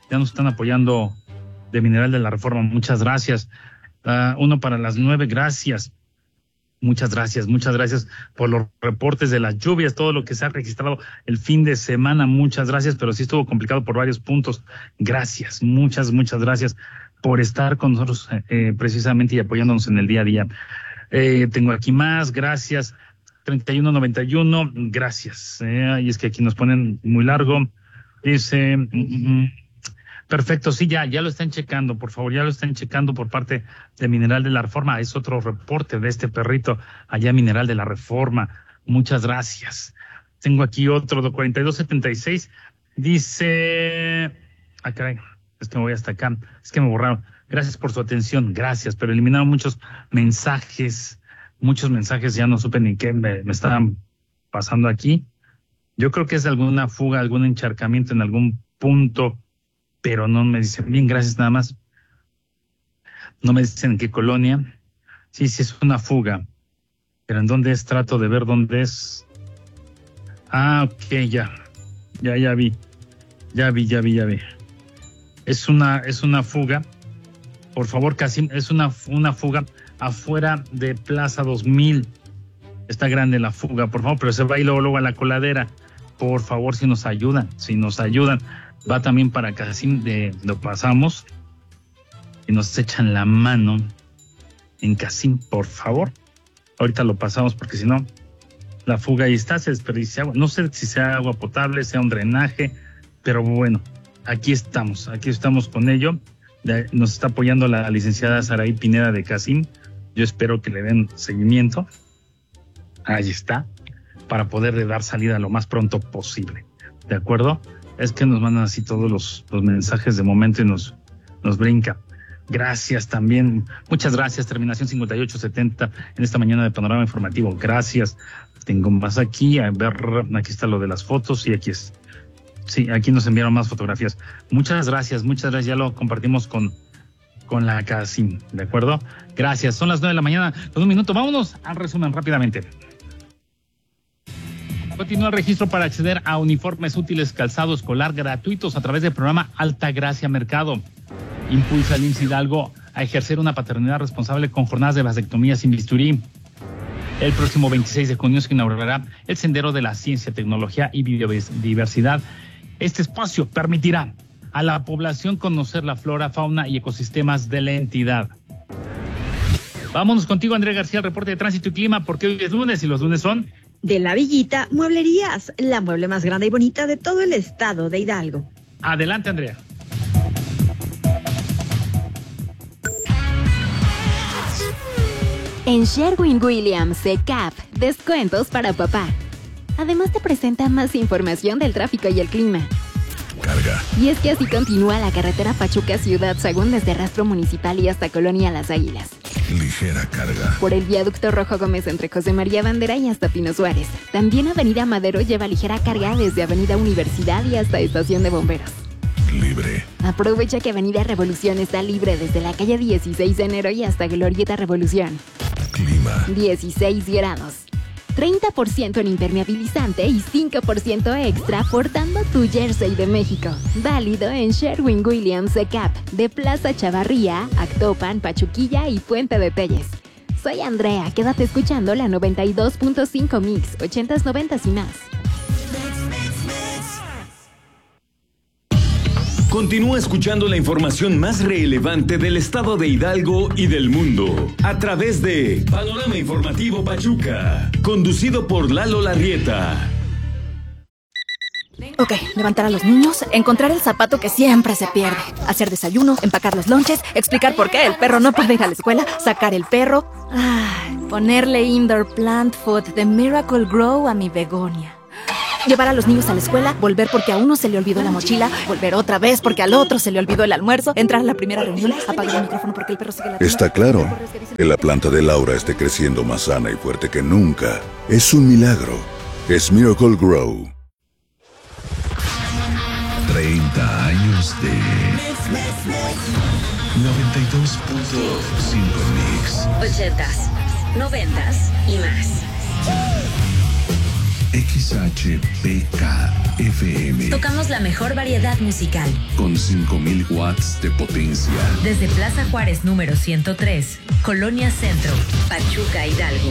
Speaker 5: de Mineral de la Reforma. Muchas gracias. Uno para las 9, gracias. Muchas gracias por los reportes de las lluvias, todo lo que se ha registrado el fin de semana. Muchas gracias, pero sí estuvo complicado por varios puntos. Gracias, muchas gracias por estar con nosotros precisamente y apoyándonos en el día a día. Tengo aquí más, gracias. 3191, gracias. Y es que aquí nos ponen muy largo. Dice... Perfecto, sí, ya lo están checando, por favor, ya lo están checando por parte de Mineral de la Reforma. Es otro reporte de este perrito allá Mineral de la Reforma. Muchas gracias. Tengo aquí otro de 4276. Dice... caray, es que me voy hasta acá. Es que me borraron. Gracias por su atención, gracias, pero eliminaron muchos mensajes, ya no supe ni qué me estaban pasando aquí. Yo creo que es alguna fuga, algún encharcamiento en algún punto, pero no me dicen bien, gracias nada más. No me dicen en qué colonia. Sí, es una fuga. Pero ¿en dónde es? Trato de ver dónde es. Ok, ya vi. Es una fuga. Por favor, Casim, es una fuga afuera de Plaza 2000. Está grande la fuga, por favor, pero se va a ir luego a la coladera. Por favor, si nos ayudan. Va también para Casim, lo pasamos y nos echan la mano en Casim, por favor. Ahorita lo pasamos porque si no, la fuga ahí está, se desperdicia agua. No sé si sea agua potable, sea un drenaje, pero bueno, aquí estamos con ello. Nos está apoyando la licenciada Saraí Pineda de Casim. Yo espero que le den seguimiento. Ahí está, para poderle dar salida lo más pronto posible. ¿De acuerdo? Es que nos mandan así todos los mensajes de momento y nos brinca. Gracias también. Muchas gracias. Terminación 5870 en esta mañana de Panorama Informativo. Gracias. Tengo más aquí. A ver, aquí está lo de las fotos y aquí es. Sí, aquí nos enviaron más fotografías. Muchas gracias. Ya lo compartimos con la Casim. ¿De acuerdo? Gracias. Son las 9 de la mañana con 1 minuto. Vámonos al resumen rápidamente. Continúa el registro para acceder a uniformes útiles, calzado escolar gratuitos a través del programa Alta Gracia Mercado. Impulsa al IMSS Hidalgo a ejercer una paternidad responsable con jornadas de vasectomía sin bisturí. El próximo 26 de junio se inaugurará el Sendero de la Ciencia, Tecnología y Biodiversidad. Este espacio permitirá a la población conocer la flora, fauna y ecosistemas de la entidad. Vámonos contigo, Andrea García, el reporte de tránsito y clima, porque hoy es lunes y los lunes son...
Speaker 1: De La Villita Mueblerías, la mueble más grande y bonita de todo el estado de Hidalgo.
Speaker 5: Adelante, Andrea.
Speaker 18: En Sherwin-Williams CAP, descuentos para papá. Además te presenta más información del tráfico y el clima.
Speaker 15: Carga.
Speaker 18: Y es que así continúa la carretera Pachuca Ciudad Sagún desde Rastro Municipal y hasta Colonia Las Águilas.
Speaker 15: Ligera carga.
Speaker 18: Por el viaducto Rojo Gómez entre José María Bandera y hasta Pino Suárez. También Avenida Madero lleva ligera carga desde Avenida Universidad y hasta Estación de Bomberos.
Speaker 15: Libre.
Speaker 18: Aprovecha que Avenida Revolución está libre desde la calle 16 de enero y hasta Glorieta Revolución.
Speaker 15: Clima.
Speaker 18: 16 grados. 30% en impermeabilizante y 5% extra portando tu jersey de México. Válido en Sherwin-Williams CAP de Plaza Chavarría, Actopan, Pachuquilla y Puente de Telles. Soy Andrea, quédate escuchando la 92.5 Mix, 80s, 90s y más.
Speaker 3: Continúa escuchando la información más relevante del estado de Hidalgo y del mundo a través de Panorama Informativo Pachuca, conducido por Lalo Larrieta.
Speaker 19: Ok, levantar a los niños, encontrar el zapato que siempre se pierde, hacer desayuno, empacar los lonches, explicar por qué el perro no puede ir a la escuela, sacar el perro, ponerle indoor plant food de Miracle Grow a mi begonia. Llevar a los niños a la escuela, volver porque a uno se le olvidó la mochila, volver otra vez porque al otro se le olvidó el almuerzo, entrar a la primera reunión, apagar el micrófono porque el perro sigue la...
Speaker 20: Está claro que la planta de Laura esté creciendo más sana y fuerte que nunca. Es un milagro. Es Miracle Grow.
Speaker 21: 30 años de 92.5 Mix.
Speaker 22: 80s, 90s y más.
Speaker 21: XHPK FM.
Speaker 22: Tocamos la mejor variedad musical.
Speaker 21: Con 5.000 watts de potencia.
Speaker 22: Desde Plaza Juárez número 103, Colonia Centro, Pachuca, Hidalgo.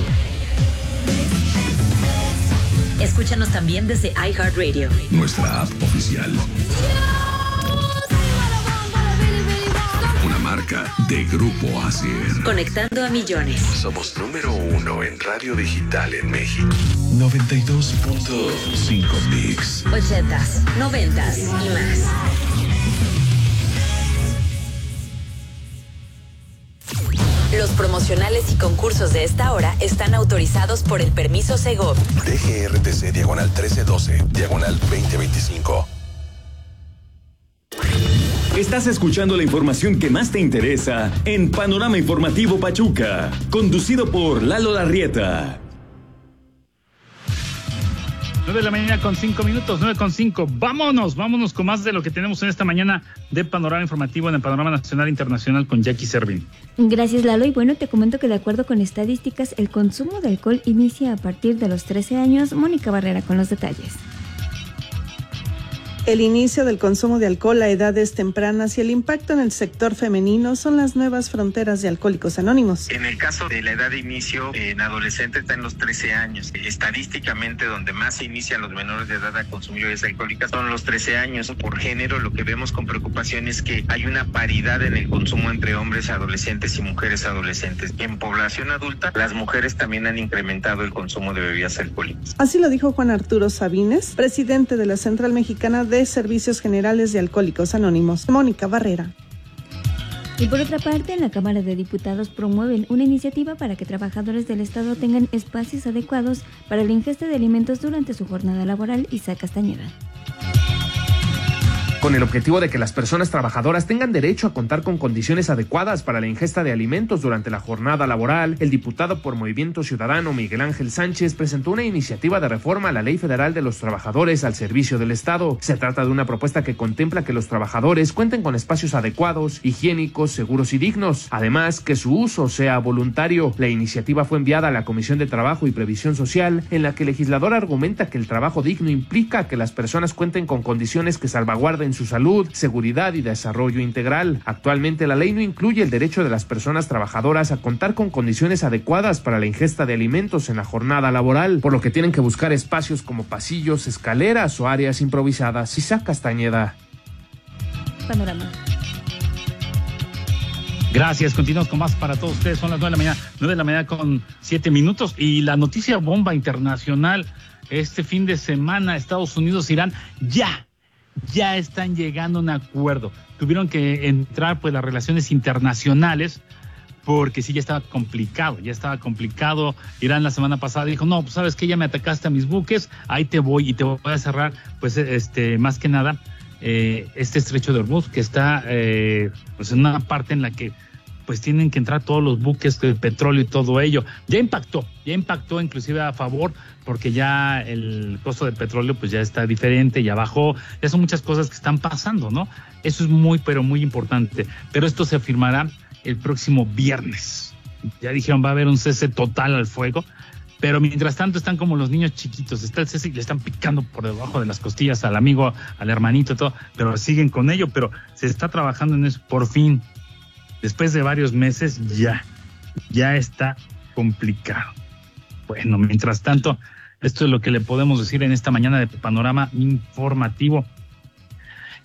Speaker 22: Escúchanos también desde iHeartRadio.
Speaker 21: Nuestra app oficial. Una marca de Grupo Asier.
Speaker 22: Conectando a millones.
Speaker 21: Somos número 1 en radio digital en México. 92.5 Mix.
Speaker 22: 80s, 90s y más. Los promocionales y concursos de esta hora están autorizados por el permiso Segov.
Speaker 21: DGRTC diagonal 1312, diagonal 2025.
Speaker 3: Estás escuchando la información que más te interesa en Panorama Informativo Pachuca, conducido por Lalo Larrieta.
Speaker 5: 9 de la mañana con 5 minutos, 9:05. Vámonos con más de lo que tenemos en esta mañana de Panorama Informativo en el Panorama Nacional e Internacional con Jackie Servín.
Speaker 6: Gracias, Lalo. Y bueno, te comento que de acuerdo con estadísticas, el consumo de alcohol inicia a partir de los 13 años. Mónica Barrera con los detalles.
Speaker 23: El inicio del consumo de alcohol a edades tempranas y el impacto en el sector femenino son las nuevas fronteras de Alcohólicos Anónimos.
Speaker 24: En el caso de la edad de inicio en adolescentes está en los 13 años. Estadísticamente donde más se inician los menores de edad a consumir bebidas alcohólicas son los 13 años. Por género lo que vemos con preocupación es que hay una paridad en el consumo entre hombres adolescentes y mujeres adolescentes. En población adulta las mujeres también han incrementado el consumo de bebidas alcohólicas.
Speaker 23: Así lo dijo Juan Arturo Sabines, presidente de la Central Mexicana de Servicios Generales de Alcohólicos Anónimos. Mónica Barrera.
Speaker 6: Y por otra parte, en la Cámara de Diputados promueven una iniciativa para que trabajadores del Estado tengan espacios adecuados para la ingesta de alimentos durante su jornada laboral. Isaac Castañeda.
Speaker 25: Con el objetivo de que las personas trabajadoras tengan derecho a contar con condiciones adecuadas para la ingesta de alimentos durante la jornada laboral, el diputado por Movimiento Ciudadano Miguel Ángel Sánchez presentó una iniciativa de reforma a la Ley Federal de los Trabajadores al Servicio del Estado. Se trata de una propuesta que contempla que los trabajadores cuenten con espacios adecuados, higiénicos, seguros y dignos, además que su uso sea voluntario. La iniciativa fue enviada a la Comisión de Trabajo y Previsión Social, en la que el legislador argumenta que el trabajo digno implica que las personas cuenten con condiciones que salvaguarden su salud, seguridad y desarrollo integral. Actualmente la ley no incluye el derecho de las personas trabajadoras a contar con condiciones adecuadas para la ingesta de alimentos en la jornada laboral, por lo que tienen que buscar espacios como pasillos, escaleras o áreas improvisadas. Isaac Castañeda.
Speaker 6: Panorama.
Speaker 5: Gracias, continuamos con más para todos ustedes. Son las 9 de la mañana con 7 minutos. Y la noticia bomba internacional, este fin de semana, Estados Unidos, Irán, ya están llegando a un acuerdo. Tuvieron que entrar pues las relaciones internacionales porque sí, ya estaba complicado. Irán la semana pasada dijo, no, pues sabes que ya me atacaste a mis buques, ahí te voy y te voy a cerrar, pues más que nada, este estrecho de Hormuz, que está pues en una parte en la que pues tienen que entrar todos los buques de petróleo y todo ello. Ya impactó inclusive a favor, porque ya el costo del petróleo pues ya está diferente, ya bajó, ya son muchas cosas que están pasando, ¿no? Eso es muy, pero muy importante. Pero esto se firmará el próximo viernes. Ya dijeron, va a haber un cese total al fuego, pero mientras tanto están como los niños chiquitos, está el cese y le están picando por debajo de las costillas al amigo, al hermanito, todo, pero siguen con ello, pero se está trabajando en eso, por fin. Después de varios meses ya está complicado. Bueno, mientras tanto, esto es lo que le podemos decir en esta mañana de Panorama Informativo.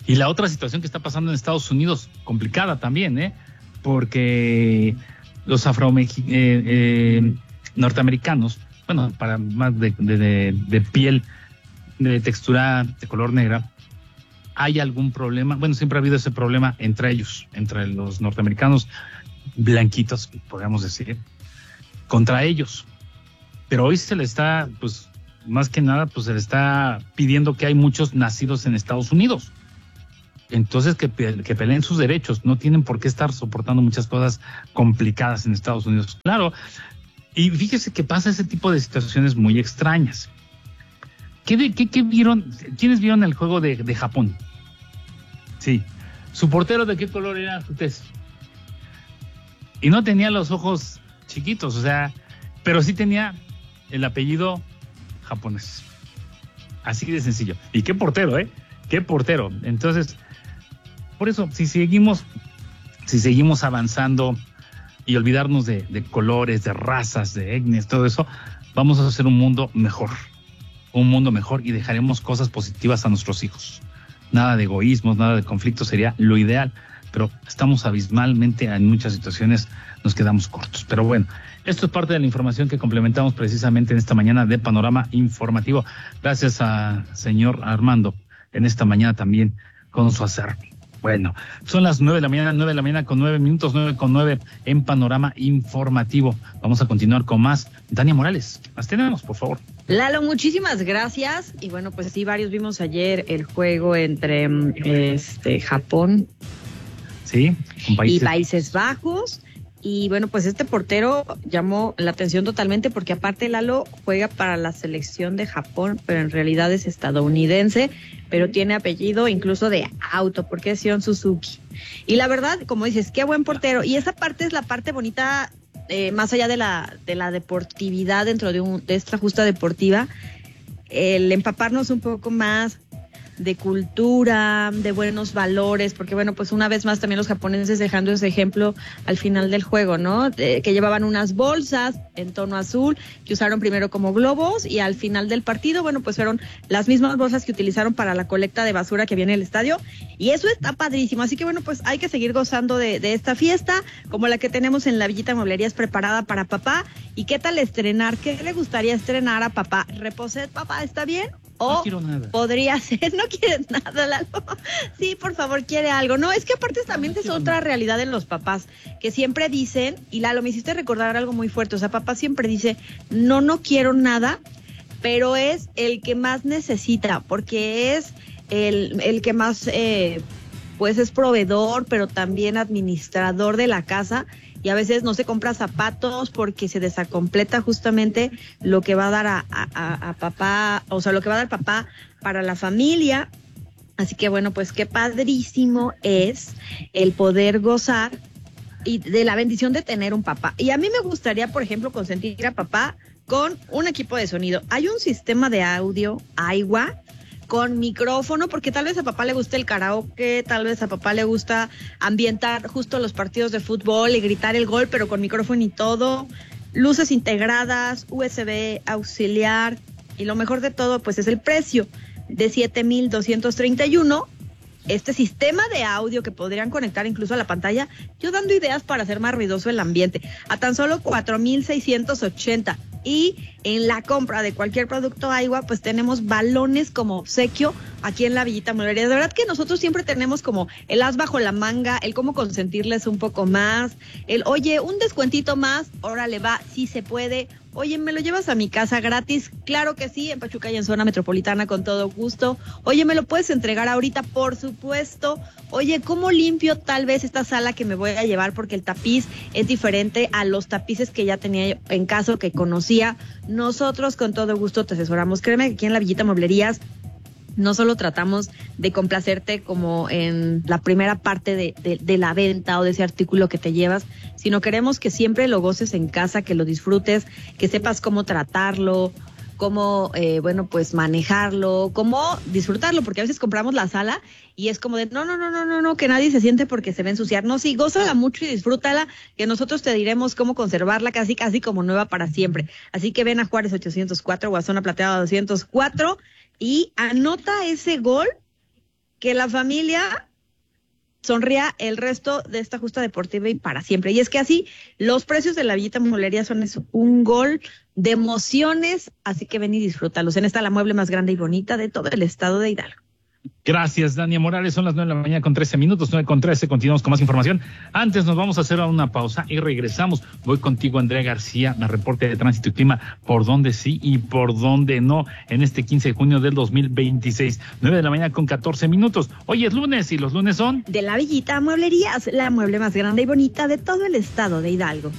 Speaker 5: Y la otra situación que está pasando en Estados Unidos, complicada también, porque los norteamericanos, bueno, para más de piel, de textura, de color negra, hay algún problema. Bueno, siempre ha habido ese problema entre ellos, entre los norteamericanos blanquitos, podríamos decir, contra ellos. Pero hoy se le está, pues, más que nada, pues se le está pidiendo que hay muchos nacidos en Estados Unidos. Entonces, que peleen sus derechos. No tienen por qué estar soportando muchas cosas complicadas en Estados Unidos. Claro. Y fíjese que pasa ese tipo de situaciones muy extrañas. ¿Qué vieron? ¿Quiénes vieron el juego de Japón? Sí. ¿Su portero de qué color era ustedes? Y no tenía los ojos chiquitos, o sea, pero sí tenía el apellido japonés. Así de sencillo. Y qué portero, qué portero. Entonces, por eso, si seguimos avanzando y olvidarnos de colores, de razas, de etnias, todo eso, vamos a hacer un mundo mejor y dejaremos cosas positivas a nuestros hijos. Nada de egoísmos, nada de conflictos sería lo ideal, pero estamos abismalmente en muchas situaciones, nos quedamos cortos. Pero bueno, esto es parte de la información que complementamos precisamente en esta mañana de Panorama Informativo. Gracias a señor Armando en esta mañana también con su hacer. Bueno, son las 9 de la mañana con 9 minutos, 9:09 en Panorama Informativo. Vamos a continuar con más. Tania Morales, las tenemos, por favor.
Speaker 1: Lalo, muchísimas gracias. Y bueno, pues sí, varios vimos ayer el juego entre Japón y Países Bajos. Y bueno, pues este portero llamó la atención totalmente porque aparte Lalo juega para la selección de Japón, pero en realidad es estadounidense, pero tiene apellido incluso de auto, porque es Sion Suzuki. Y la verdad, como dices, qué buen portero. Y esa parte es la parte bonita, más allá de la deportividad dentro de esta justa deportiva, el empaparnos un poco más de cultura, de buenos valores, porque bueno, pues una vez más también los japoneses dejando ese ejemplo al final del juego, ¿no? Que llevaban unas bolsas en tono azul, que usaron primero como globos y al final del partido, bueno, pues fueron las mismas bolsas que utilizaron para la colecta de basura que había en el estadio, y eso está padrísimo, así que bueno, pues hay que seguir gozando de esta fiesta, como la que tenemos en la Villita Mueblerías preparada para papá. ¿Y qué tal estrenar? ¿Qué le gustaría estrenar a papá? ¿Reposet, papá, está bien? O
Speaker 5: no quiero nada.
Speaker 1: Podría ser, no quieres nada, Lalo. Sí, por favor, quiere algo. No, es que aparte también es otra realidad en los papás, que siempre dicen, y Lalo, me hiciste recordar algo muy fuerte, o sea, papá siempre dice, no quiero nada, pero es el que más necesita, porque es el que más, pues es proveedor, pero también administrador de la casa, y a veces no se compra zapatos porque se desacompleta justamente lo que va a dar a papá, o sea, lo que va a dar papá para la familia. Así que bueno, pues qué padrísimo es el poder gozar y de la bendición de tener un papá. Y a mí me gustaría, por ejemplo, consentir a papá con un equipo de sonido. Hay un sistema de audio, Aiwa, con micrófono, porque tal vez a papá le gusta el karaoke, tal vez a papá le gusta ambientar justo los partidos de fútbol y gritar el gol, pero con micrófono y todo, luces integradas, USB auxiliar, y lo mejor de todo, pues es el precio de 7,231. Este sistema de audio que podrían conectar incluso a la pantalla, yo dando ideas para hacer más ruidoso el ambiente, a tan solo 4,680. Y en la compra de cualquier producto Aiwa, pues tenemos balones como obsequio aquí en la Villita Mueblería. De verdad que nosotros siempre tenemos como el as bajo la manga, el cómo consentirles un poco más, el oye, un descuentito más, órale va, sí se puede. Oye, ¿me lo llevas a mi casa gratis? Claro que sí, en Pachuca y en zona metropolitana con todo gusto. Oye, ¿me lo puedes entregar ahorita? Por supuesto. Oye, ¿cómo limpio tal vez esta sala que me voy a llevar? Porque el tapiz es diferente a los tapices que ya tenía en caso que conocía. Nosotros con todo gusto te asesoramos. Créeme que aquí en la Villita Mueblerías no solo tratamos de complacerte como en la primera parte de la venta o de ese artículo que te llevas, sino queremos que siempre lo goces en casa, que lo disfrutes, que sepas cómo tratarlo, cómo, bueno, pues manejarlo, cómo disfrutarlo, porque a veces compramos la sala y es como de no, que nadie se siente porque se va a ensuciar. No, sí, gózala mucho y disfrútala, que nosotros te diremos cómo conservarla casi como nueva para siempre. Así que ven a Juárez 804 o a Zona Plateada 204 y anota ese gol que la familia sonría el resto de esta justa deportiva y para siempre. Y es que así, los precios de la Villita Mueblería son eso, un gol de emociones, así que ven y disfrútalos en esta la mueble más grande y bonita de todo el estado de Hidalgo.
Speaker 5: Gracias, Dania Morales. Son las 9 de la mañana con 13 minutos, 9:13. Continuamos con más información. Antes nos vamos a hacer una pausa y regresamos. Voy contigo, Andrea García, la reporte de tránsito y clima, por dónde sí y por dónde no, en este 15 de junio del 2026. 9 de la mañana con 14 minutos. Hoy es lunes y los lunes son...
Speaker 1: De la Villita Mueblerías, la mueble más grande y bonita de todo el estado de Hidalgo.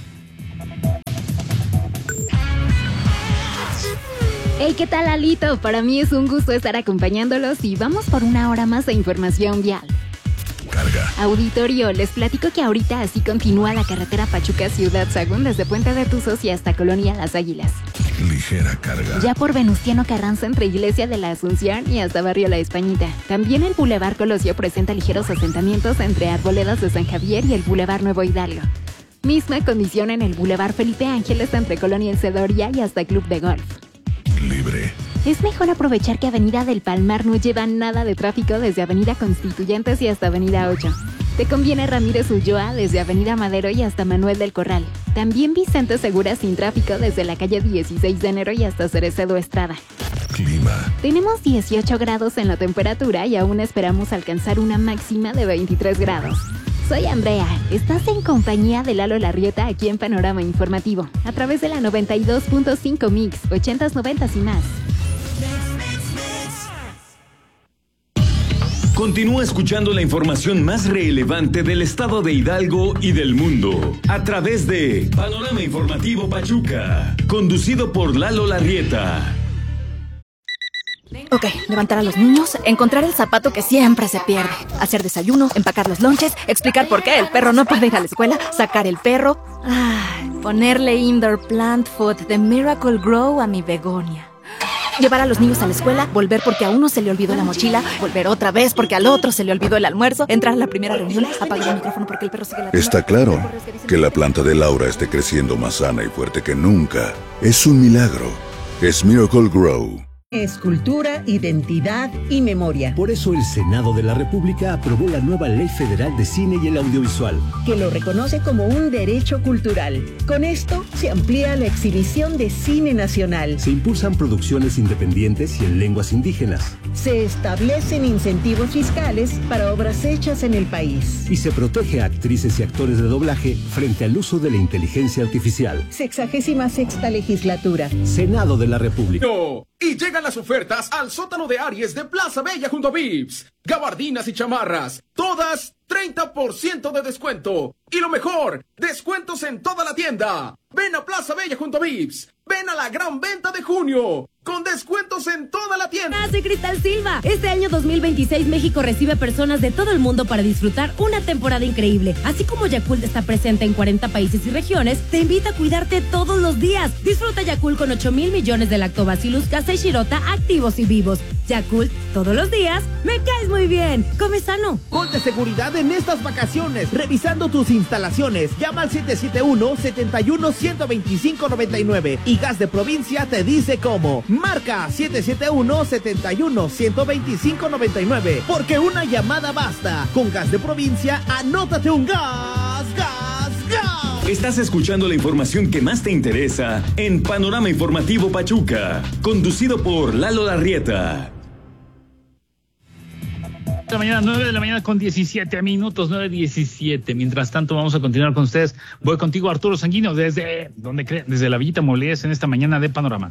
Speaker 18: Hey, ¿qué tal, Alito? Para mí es un gusto estar acompañándolos y vamos por una hora más de información vial.
Speaker 21: Carga.
Speaker 18: Auditorio, les platico que ahorita así continúa la carretera Pachuca-Ciudad Sagún desde Puente de Tuzos y hasta Colonia Las Águilas.
Speaker 21: Ligera carga.
Speaker 18: Ya por Venustiano Carranza entre Iglesia de la Asunción y hasta Barrio La Españita. También el Boulevard Colosio presenta ligeros asentamientos entre Arboledas de San Javier y el Boulevard Nuevo Hidalgo. Misma condición en el Boulevard Felipe Ángeles entre Colonia Encedoria y hasta Club de Golf.
Speaker 21: Libre.
Speaker 18: Es mejor aprovechar que Avenida del Palmar no lleva nada de tráfico desde Avenida Constituyentes y hasta Avenida 8. Te conviene Ramírez Ulloa desde Avenida Madero y hasta Manuel del Corral. También Vicente Segura sin tráfico desde la calle 16 de enero y hasta Cerecedo Estrada.
Speaker 21: Clima.
Speaker 18: Tenemos 18 grados en la temperatura y aún esperamos alcanzar una máxima de 23 grados. Soy Andrea, estás en compañía de Lalo Larrieta aquí en Panorama Informativo, a través de la 92.5 Mix, 80s, 90s y más.
Speaker 3: Continúa escuchando la información más relevante del estado de Hidalgo y del mundo, a través de Panorama Informativo Pachuca, conducido por Lalo Larrieta.
Speaker 19: Ok, levantar a los niños, encontrar el zapato que siempre se pierde, hacer desayuno, empacar los lonches, explicar por qué el perro no puede ir a la escuela, sacar el perro, ponerle indoor plant food de Miracle Grow a mi begonia. Llevar a los niños a la escuela, volver porque a uno se le olvidó la mochila, volver otra vez porque al otro se le olvidó el almuerzo, entrar a la primera reunión, apagar el micrófono porque el perro sigue ladrando.
Speaker 20: Está claro que la planta de Laura esté creciendo más sana y fuerte que nunca. Es un milagro. Es Miracle Grow.
Speaker 4: Es cultura, identidad y memoria.
Speaker 7: Por eso el Senado de la República aprobó la nueva Ley Federal de Cine y el Audiovisual,
Speaker 4: que lo reconoce como un derecho cultural. Con esto se amplía la exhibición de cine nacional.
Speaker 7: Se impulsan producciones independientes y en lenguas indígenas.
Speaker 4: Se establecen incentivos fiscales para obras hechas en el país.
Speaker 7: Y se protege a actrices y actores de doblaje frente al uso de la inteligencia artificial.
Speaker 4: 66ª legislatura.
Speaker 7: Senado de la República.
Speaker 13: Y llegan las ofertas al sótano de Aries de Plaza Bella junto a Vips. Gabardinas y chamarras, todas 30% de descuento. Y lo mejor, descuentos en toda la tienda. Ven a Plaza Bella junto a Vips. Ven a la gran venta de junio, con descuentos en toda la tienda.
Speaker 8: Soy Cristal Silva. Este año 2026 México recibe personas de todo el mundo para disfrutar una temporada increíble. Así como Yakult está presente en 40 países y regiones, te invita a cuidarte todos los días. Disfruta Yakult con 8,000 millones de lactobacillus casei shirota activos y vivos. Yakult, todos los días, me caes muy bien. Come sano.
Speaker 9: Ponte seguridad en estas vacaciones, revisando tus instalaciones. Llama al 771-71-125-99 y Gas de Provincia te dice cómo. Marca 771-71-125-99, porque una llamada basta. Con Gas de Provincia, anótate un gas.
Speaker 3: Estás escuchando la información que más te interesa en Panorama Informativo Pachuca, conducido por Lalo Larrieta.
Speaker 5: 9 de la mañana con 17 minutos, 9:17. Mientras tanto, vamos a continuar con ustedes. Voy contigo, Arturo Sanguino, desde la Villita Mueblerías en esta mañana de Panorama.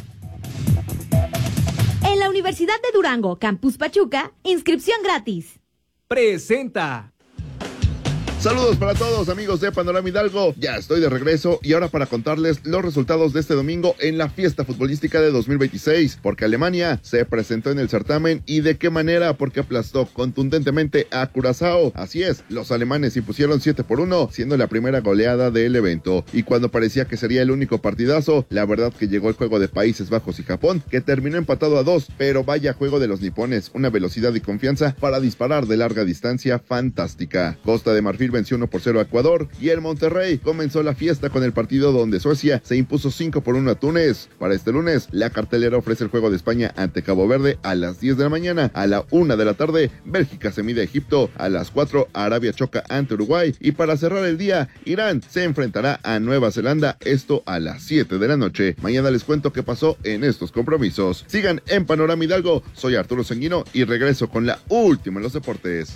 Speaker 16: En la Universidad de Durango, Campus Pachuca, inscripción gratis.
Speaker 13: Presenta.
Speaker 17: Saludos para todos, amigos de Panorama Hidalgo. Ya estoy de regreso y ahora para contarles los resultados de este domingo en la fiesta futbolística de 2026, porque Alemania se presentó en el certamen y de qué manera, porque aplastó contundentemente a Curazao. Así es, los alemanes impusieron 7-1, siendo la primera goleada del evento. Y cuando parecía que sería el único partidazo, la verdad que llegó el juego de Países Bajos y Japón, que terminó empatado a 2, pero vaya juego de los nipones, una velocidad y confianza para disparar de larga distancia fantástica. Costa de Marfil Brasil venció 1-0 a Ecuador y el Monterrey comenzó la fiesta con el partido donde Suecia se impuso 5-1 a Túnez. Para este lunes, la cartelera ofrece el juego de España ante Cabo Verde a las 10 de la mañana. A la 1 de la tarde, Bélgica se mide a Egipto. A las 4, Arabia choca ante Uruguay. Y para cerrar el día, Irán se enfrentará a Nueva Zelanda, esto a las 7 de la noche. Mañana les cuento qué pasó en estos compromisos. Sigan en Panorama Hidalgo, soy Arturo Sanguino y regreso con la última en los deportes.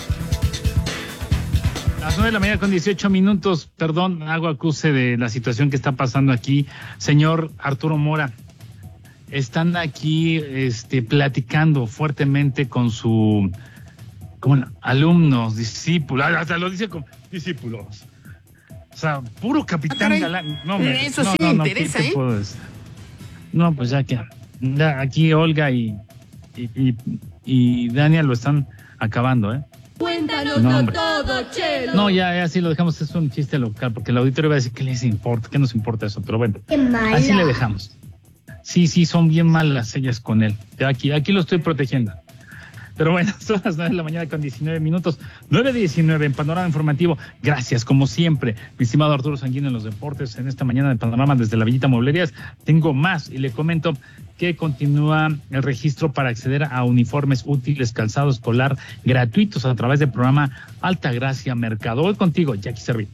Speaker 5: A las 9 de la mañana con 18 minutos, perdón, hago acuse de la situación que está pasando aquí. Señor Arturo Mora, están aquí platicando fuertemente con su alumnos, discípulos, hasta lo dice como discípulos. O sea, puro capitán galán. No,
Speaker 2: eso sí me interesa, ¿eh?
Speaker 5: No, pues ya que aquí Olga y Daniel lo están acabando, ¿eh?
Speaker 2: Cuéntanos todo, Chelo.
Speaker 5: No, ya sí lo dejamos, es un chiste local, porque el auditorio va a decir que les importa, que nos importa eso, pero bueno, así le dejamos. Sí, son bien malas ellas con él. Aquí lo estoy protegiendo. Pero bueno, son las 9 de la mañana con 19 minutos, 9:19 en Panorama Informativo. Gracias, como siempre, mi estimado Arturo Sanguino en los deportes. En esta mañana de Panorama desde la Villita Mueblerías tengo más y le comento que continúa el registro para acceder a uniformes útiles, calzado escolar gratuitos a través del programa Altagracia Mercado. Voy contigo, Jackie Servín.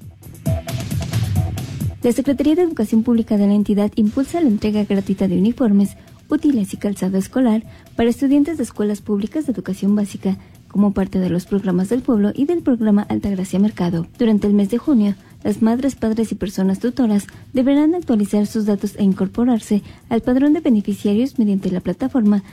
Speaker 6: La Secretaría de Educación Pública de la entidad impulsa la entrega gratuita de uniformes, útiles y calzado escolar para estudiantes de escuelas públicas de educación básica como parte de los programas del pueblo y del programa Altagracia Mercado. Durante el mes de junio, las madres, padres y personas tutoras deberán actualizar sus datos e incorporarse al padrón de beneficiarios mediante la plataforma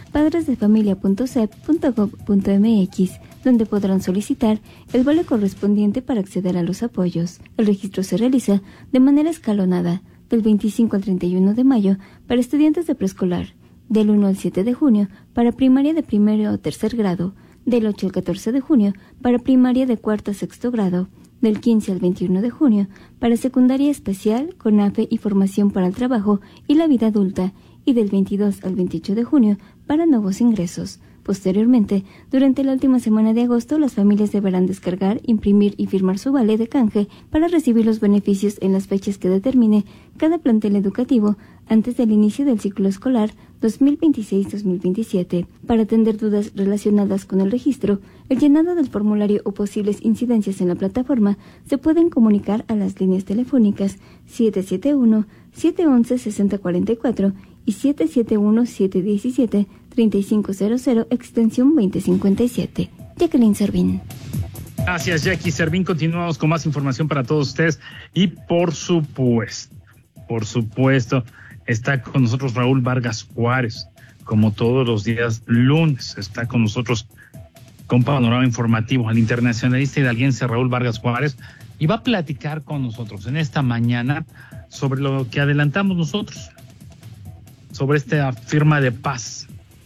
Speaker 6: padresdefamilia.sep.gov.mx, donde podrán solicitar el vale correspondiente para acceder a los apoyos. El registro se realiza de manera escalonada, del 25 al 31 de mayo para estudiantes de preescolar, del 1 al 7 de junio para primaria de primero o tercer grado, del 8 al 14 de junio para primaria de cuarto a sexto grado, del 15 al 21 de junio para secundaria especial, CONAFE y formación para el trabajo y la vida adulta, y del 22 al 28 de junio para nuevos ingresos. Posteriormente, durante la última semana de agosto, las familias deberán descargar, imprimir y firmar su vale de canje para recibir los beneficios en las fechas que determine cada plantel educativo antes del inicio del ciclo escolar 2026-2027. Para atender dudas relacionadas con el registro, el llenado del formulario o posibles incidencias en la plataforma, se pueden comunicar a las líneas telefónicas 771-711-6044 y 771-717-3500, extensión 2057. Jacqueline Servín.
Speaker 5: Gracias, Jackie Servín. Continuamos con más información para todos ustedes. Y por supuesto, está con nosotros Raúl Vargas Juárez. Como todos los días lunes, está con nosotros con Panorama Informativo, el internacionalista hidalguense Raúl Vargas Juárez, y va a platicar con nosotros en esta mañana sobre lo que adelantamos nosotros, sobre esta firma de paz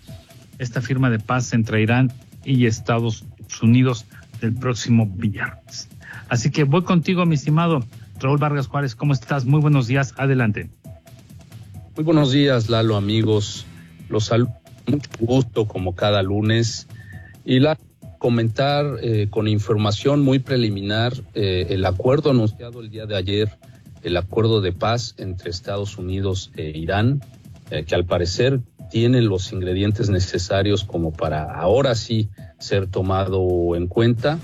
Speaker 5: entre Irán y Estados Unidos del próximo viernes. Así que voy contigo, mi estimado Raúl Vargas Juárez. ¿Cómo estás? Muy buenos días, adelante.
Speaker 10: Muy buenos días, Lalo, amigos. Los saludo con mucho gusto, como cada lunes. Y comentar con información muy preliminar el acuerdo anunciado el día de ayer, el acuerdo de paz entre Estados Unidos e Irán, que al parecer tiene los ingredientes necesarios como para ahora sí ser tomado en cuenta.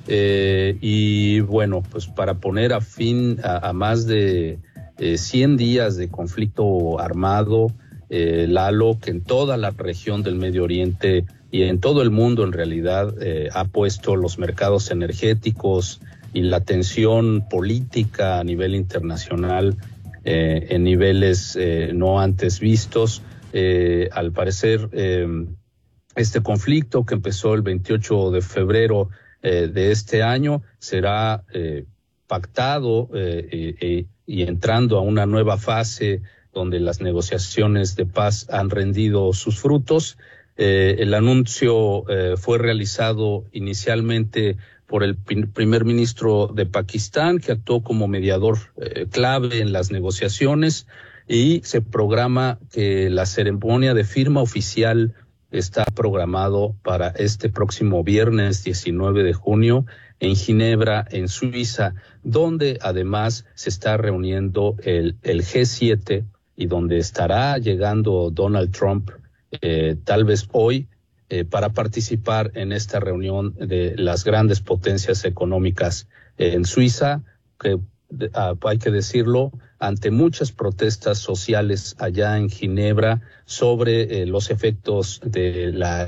Speaker 10: Y bueno, pues para poner a fin a más de 100 días de conflicto armado, Lalo, que en toda la región del Medio Oriente y en todo el mundo en realidad ha puesto los mercados energéticos y la tensión política a nivel internacional en niveles no antes vistos. Al parecer, este conflicto que empezó el 28 de febrero de este año será pactado y entrando a una nueva fase donde las negociaciones de paz han rendido sus frutos. El anuncio fue realizado inicialmente por el primer ministro de Pakistán, que actuó como mediador clave en las negociaciones, y se programa que la ceremonia de firma oficial está programado para este próximo viernes 19 de junio en Ginebra, en Suiza, donde además se está reuniendo el G7 y donde estará llegando Donald Trump tal vez hoy para participar en esta reunión de las grandes potencias económicas en Suiza, que hay que decirlo, ante muchas protestas sociales allá en Ginebra sobre los efectos de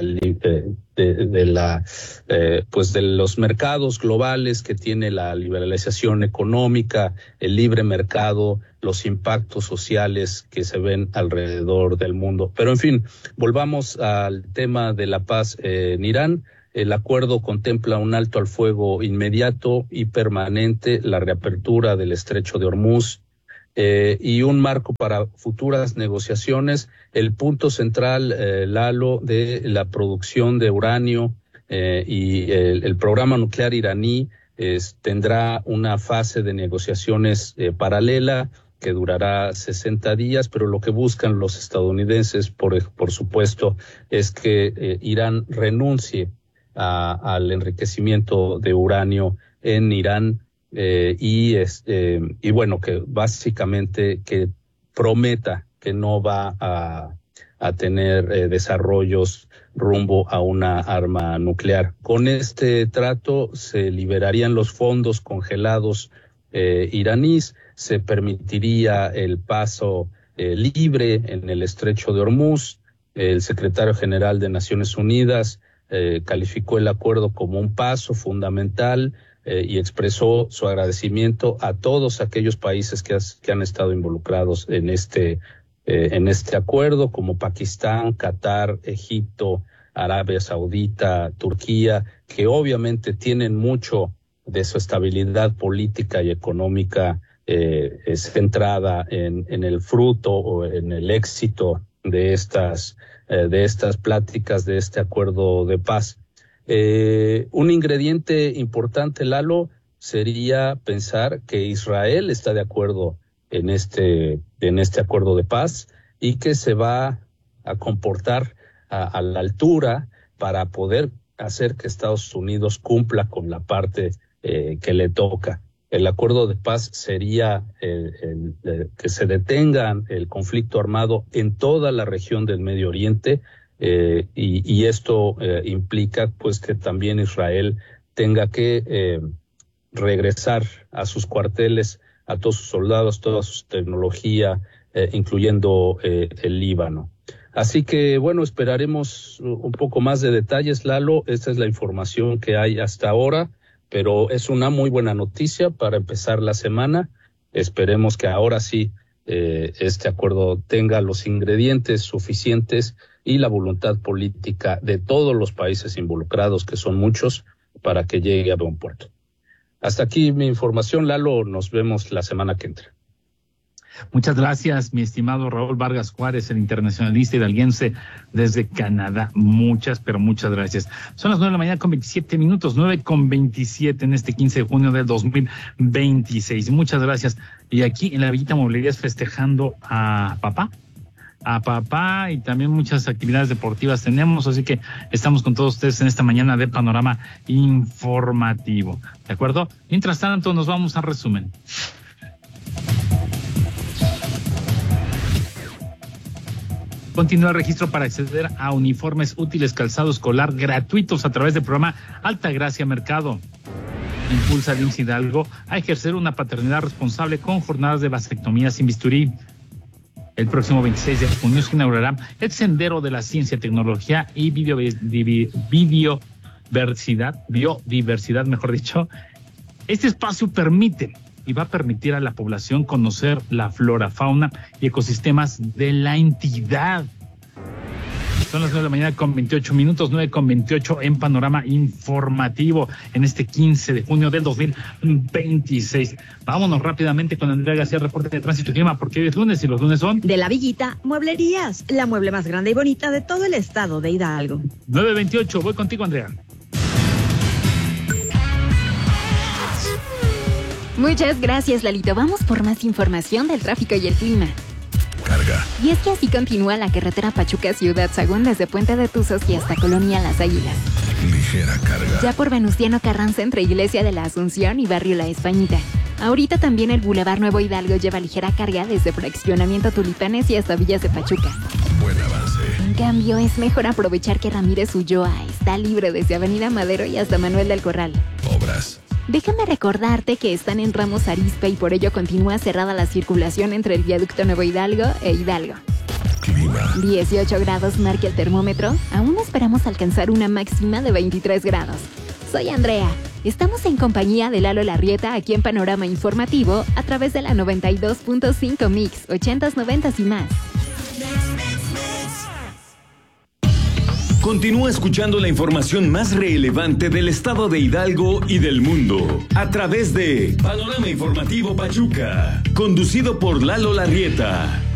Speaker 10: los mercados globales que tiene la liberalización económica, el libre mercado, los impactos sociales que se ven alrededor del mundo. Pero en fin, volvamos al tema de la paz en Irán. El acuerdo contempla un alto al fuego inmediato y permanente, la reapertura del estrecho de Hormuz y un marco para futuras negociaciones. El punto central, Lalo, de la producción de uranio y el programa nuclear iraní tendrá una fase de negociaciones paralela que durará 60 días, pero lo que buscan los estadounidenses, por supuesto, es que Irán renuncie al enriquecimiento de uranio en Irán y bueno, que básicamente que prometa que no va a tener desarrollos rumbo a una arma nuclear. Con este trato se liberarían los fondos congelados iraníes, se permitiría el paso libre en el estrecho de Hormuz. El secretario general de Naciones Unidas calificó el acuerdo como un paso fundamental y expresó su agradecimiento a todos aquellos países que han estado involucrados en este acuerdo, como Pakistán, Qatar, Egipto, Arabia Saudita, Turquía, que obviamente tienen mucho de su estabilidad política y económica centrada en el fruto o en el éxito de estas pláticas, de este acuerdo de paz. Un ingrediente importante, Lalo, sería pensar que Israel está de acuerdo en este acuerdo de paz y que se va a comportar a la altura para poder hacer que Estados Unidos cumpla con la parte que le toca. El acuerdo de paz sería que se detenga el conflicto armado en toda la región del Medio Oriente y esto implica pues que también Israel tenga que regresar a sus cuarteles, a todos sus soldados, toda su tecnología, incluyendo el Líbano. Así que, bueno, esperaremos un poco más de detalles, Lalo. Esta es la información que hay hasta ahora, pero es una muy buena noticia para empezar la semana. Esperemos que ahora sí este acuerdo tenga los ingredientes suficientes y la voluntad política de todos los países involucrados, que son muchos, para que llegue a buen puerto. Hasta aquí mi información, Lalo. Nos vemos la semana que entra.
Speaker 5: Muchas gracias, mi estimado Raúl Vargas Juárez, el internacionalista hidalguense desde Canadá. Muchas, pero muchas gracias. Son las 9 de la mañana con 27 minutos, 9:27 en este 15 de junio del 2026. Muchas gracias. Y aquí en la Villita Mueblerías festejando a papá y también muchas actividades deportivas tenemos, así que estamos con todos ustedes en esta mañana de Panorama Informativo. ¿De acuerdo? Mientras tanto, nos vamos a resumen. Continúa el registro para acceder a uniformes útiles, calzado escolar gratuitos a través del programa Altagracia Mercado. Impulsa al IMSS Hidalgo a ejercer una paternidad responsable con jornadas de vasectomía sin bisturí. El próximo 26 de junio se inaugurará el Sendero de la Ciencia, Tecnología y Biodiversidad, mejor dicho. Este espacio permite y va a permitir a la población conocer la flora, fauna y ecosistemas de la entidad. Son las 9 de la mañana con 28 minutos, 9:28 en Panorama Informativo en este 15 de junio del 2026. Vámonos rápidamente con Andrea García, reporte de tránsito y clima, porque hoy es lunes y los lunes son...
Speaker 1: De la Villita Mueblerías, la mueble más grande y bonita de todo el estado de Hidalgo.
Speaker 5: 9:28, voy contigo, Andrea.
Speaker 18: Muchas gracias, Lalito. Vamos por más información del tráfico y el clima.
Speaker 21: Carga.
Speaker 18: Y es que así continúa la carretera Pachuca Ciudad Sagún desde Puente de Tuzos y hasta Colonia Las Águilas.
Speaker 21: ligera carga.
Speaker 18: Ya por Venustiano Carranza entre Iglesia de la Asunción y Barrio La Españita. Ahorita también el Boulevard Nuevo Hidalgo lleva ligera carga desde Fraccionamiento Tulipanes y hasta Villas de Pachuca.
Speaker 21: Buen avance.
Speaker 18: En cambio, es mejor aprovechar que Ramírez Ulloa está libre desde Avenida Madero y hasta Manuel del Corral.
Speaker 21: Obras.
Speaker 18: Déjame recordarte que están en Ramos Arizpe y por ello continúa cerrada la circulación entre el Viaducto Nuevo Hidalgo e Hidalgo.
Speaker 21: Clima.
Speaker 18: 18 grados marca el termómetro. Aún esperamos alcanzar una máxima de 23 grados. Soy Andrea. Estamos en compañía de Lalo Larrieta aquí en Panorama Informativo a través de la 92.5 Mix, 80s, 90s y más.
Speaker 3: Continúa escuchando la información más relevante del estado de Hidalgo y del mundo a través de Panorama Informativo Pachuca, conducido por Lalo Larrieta.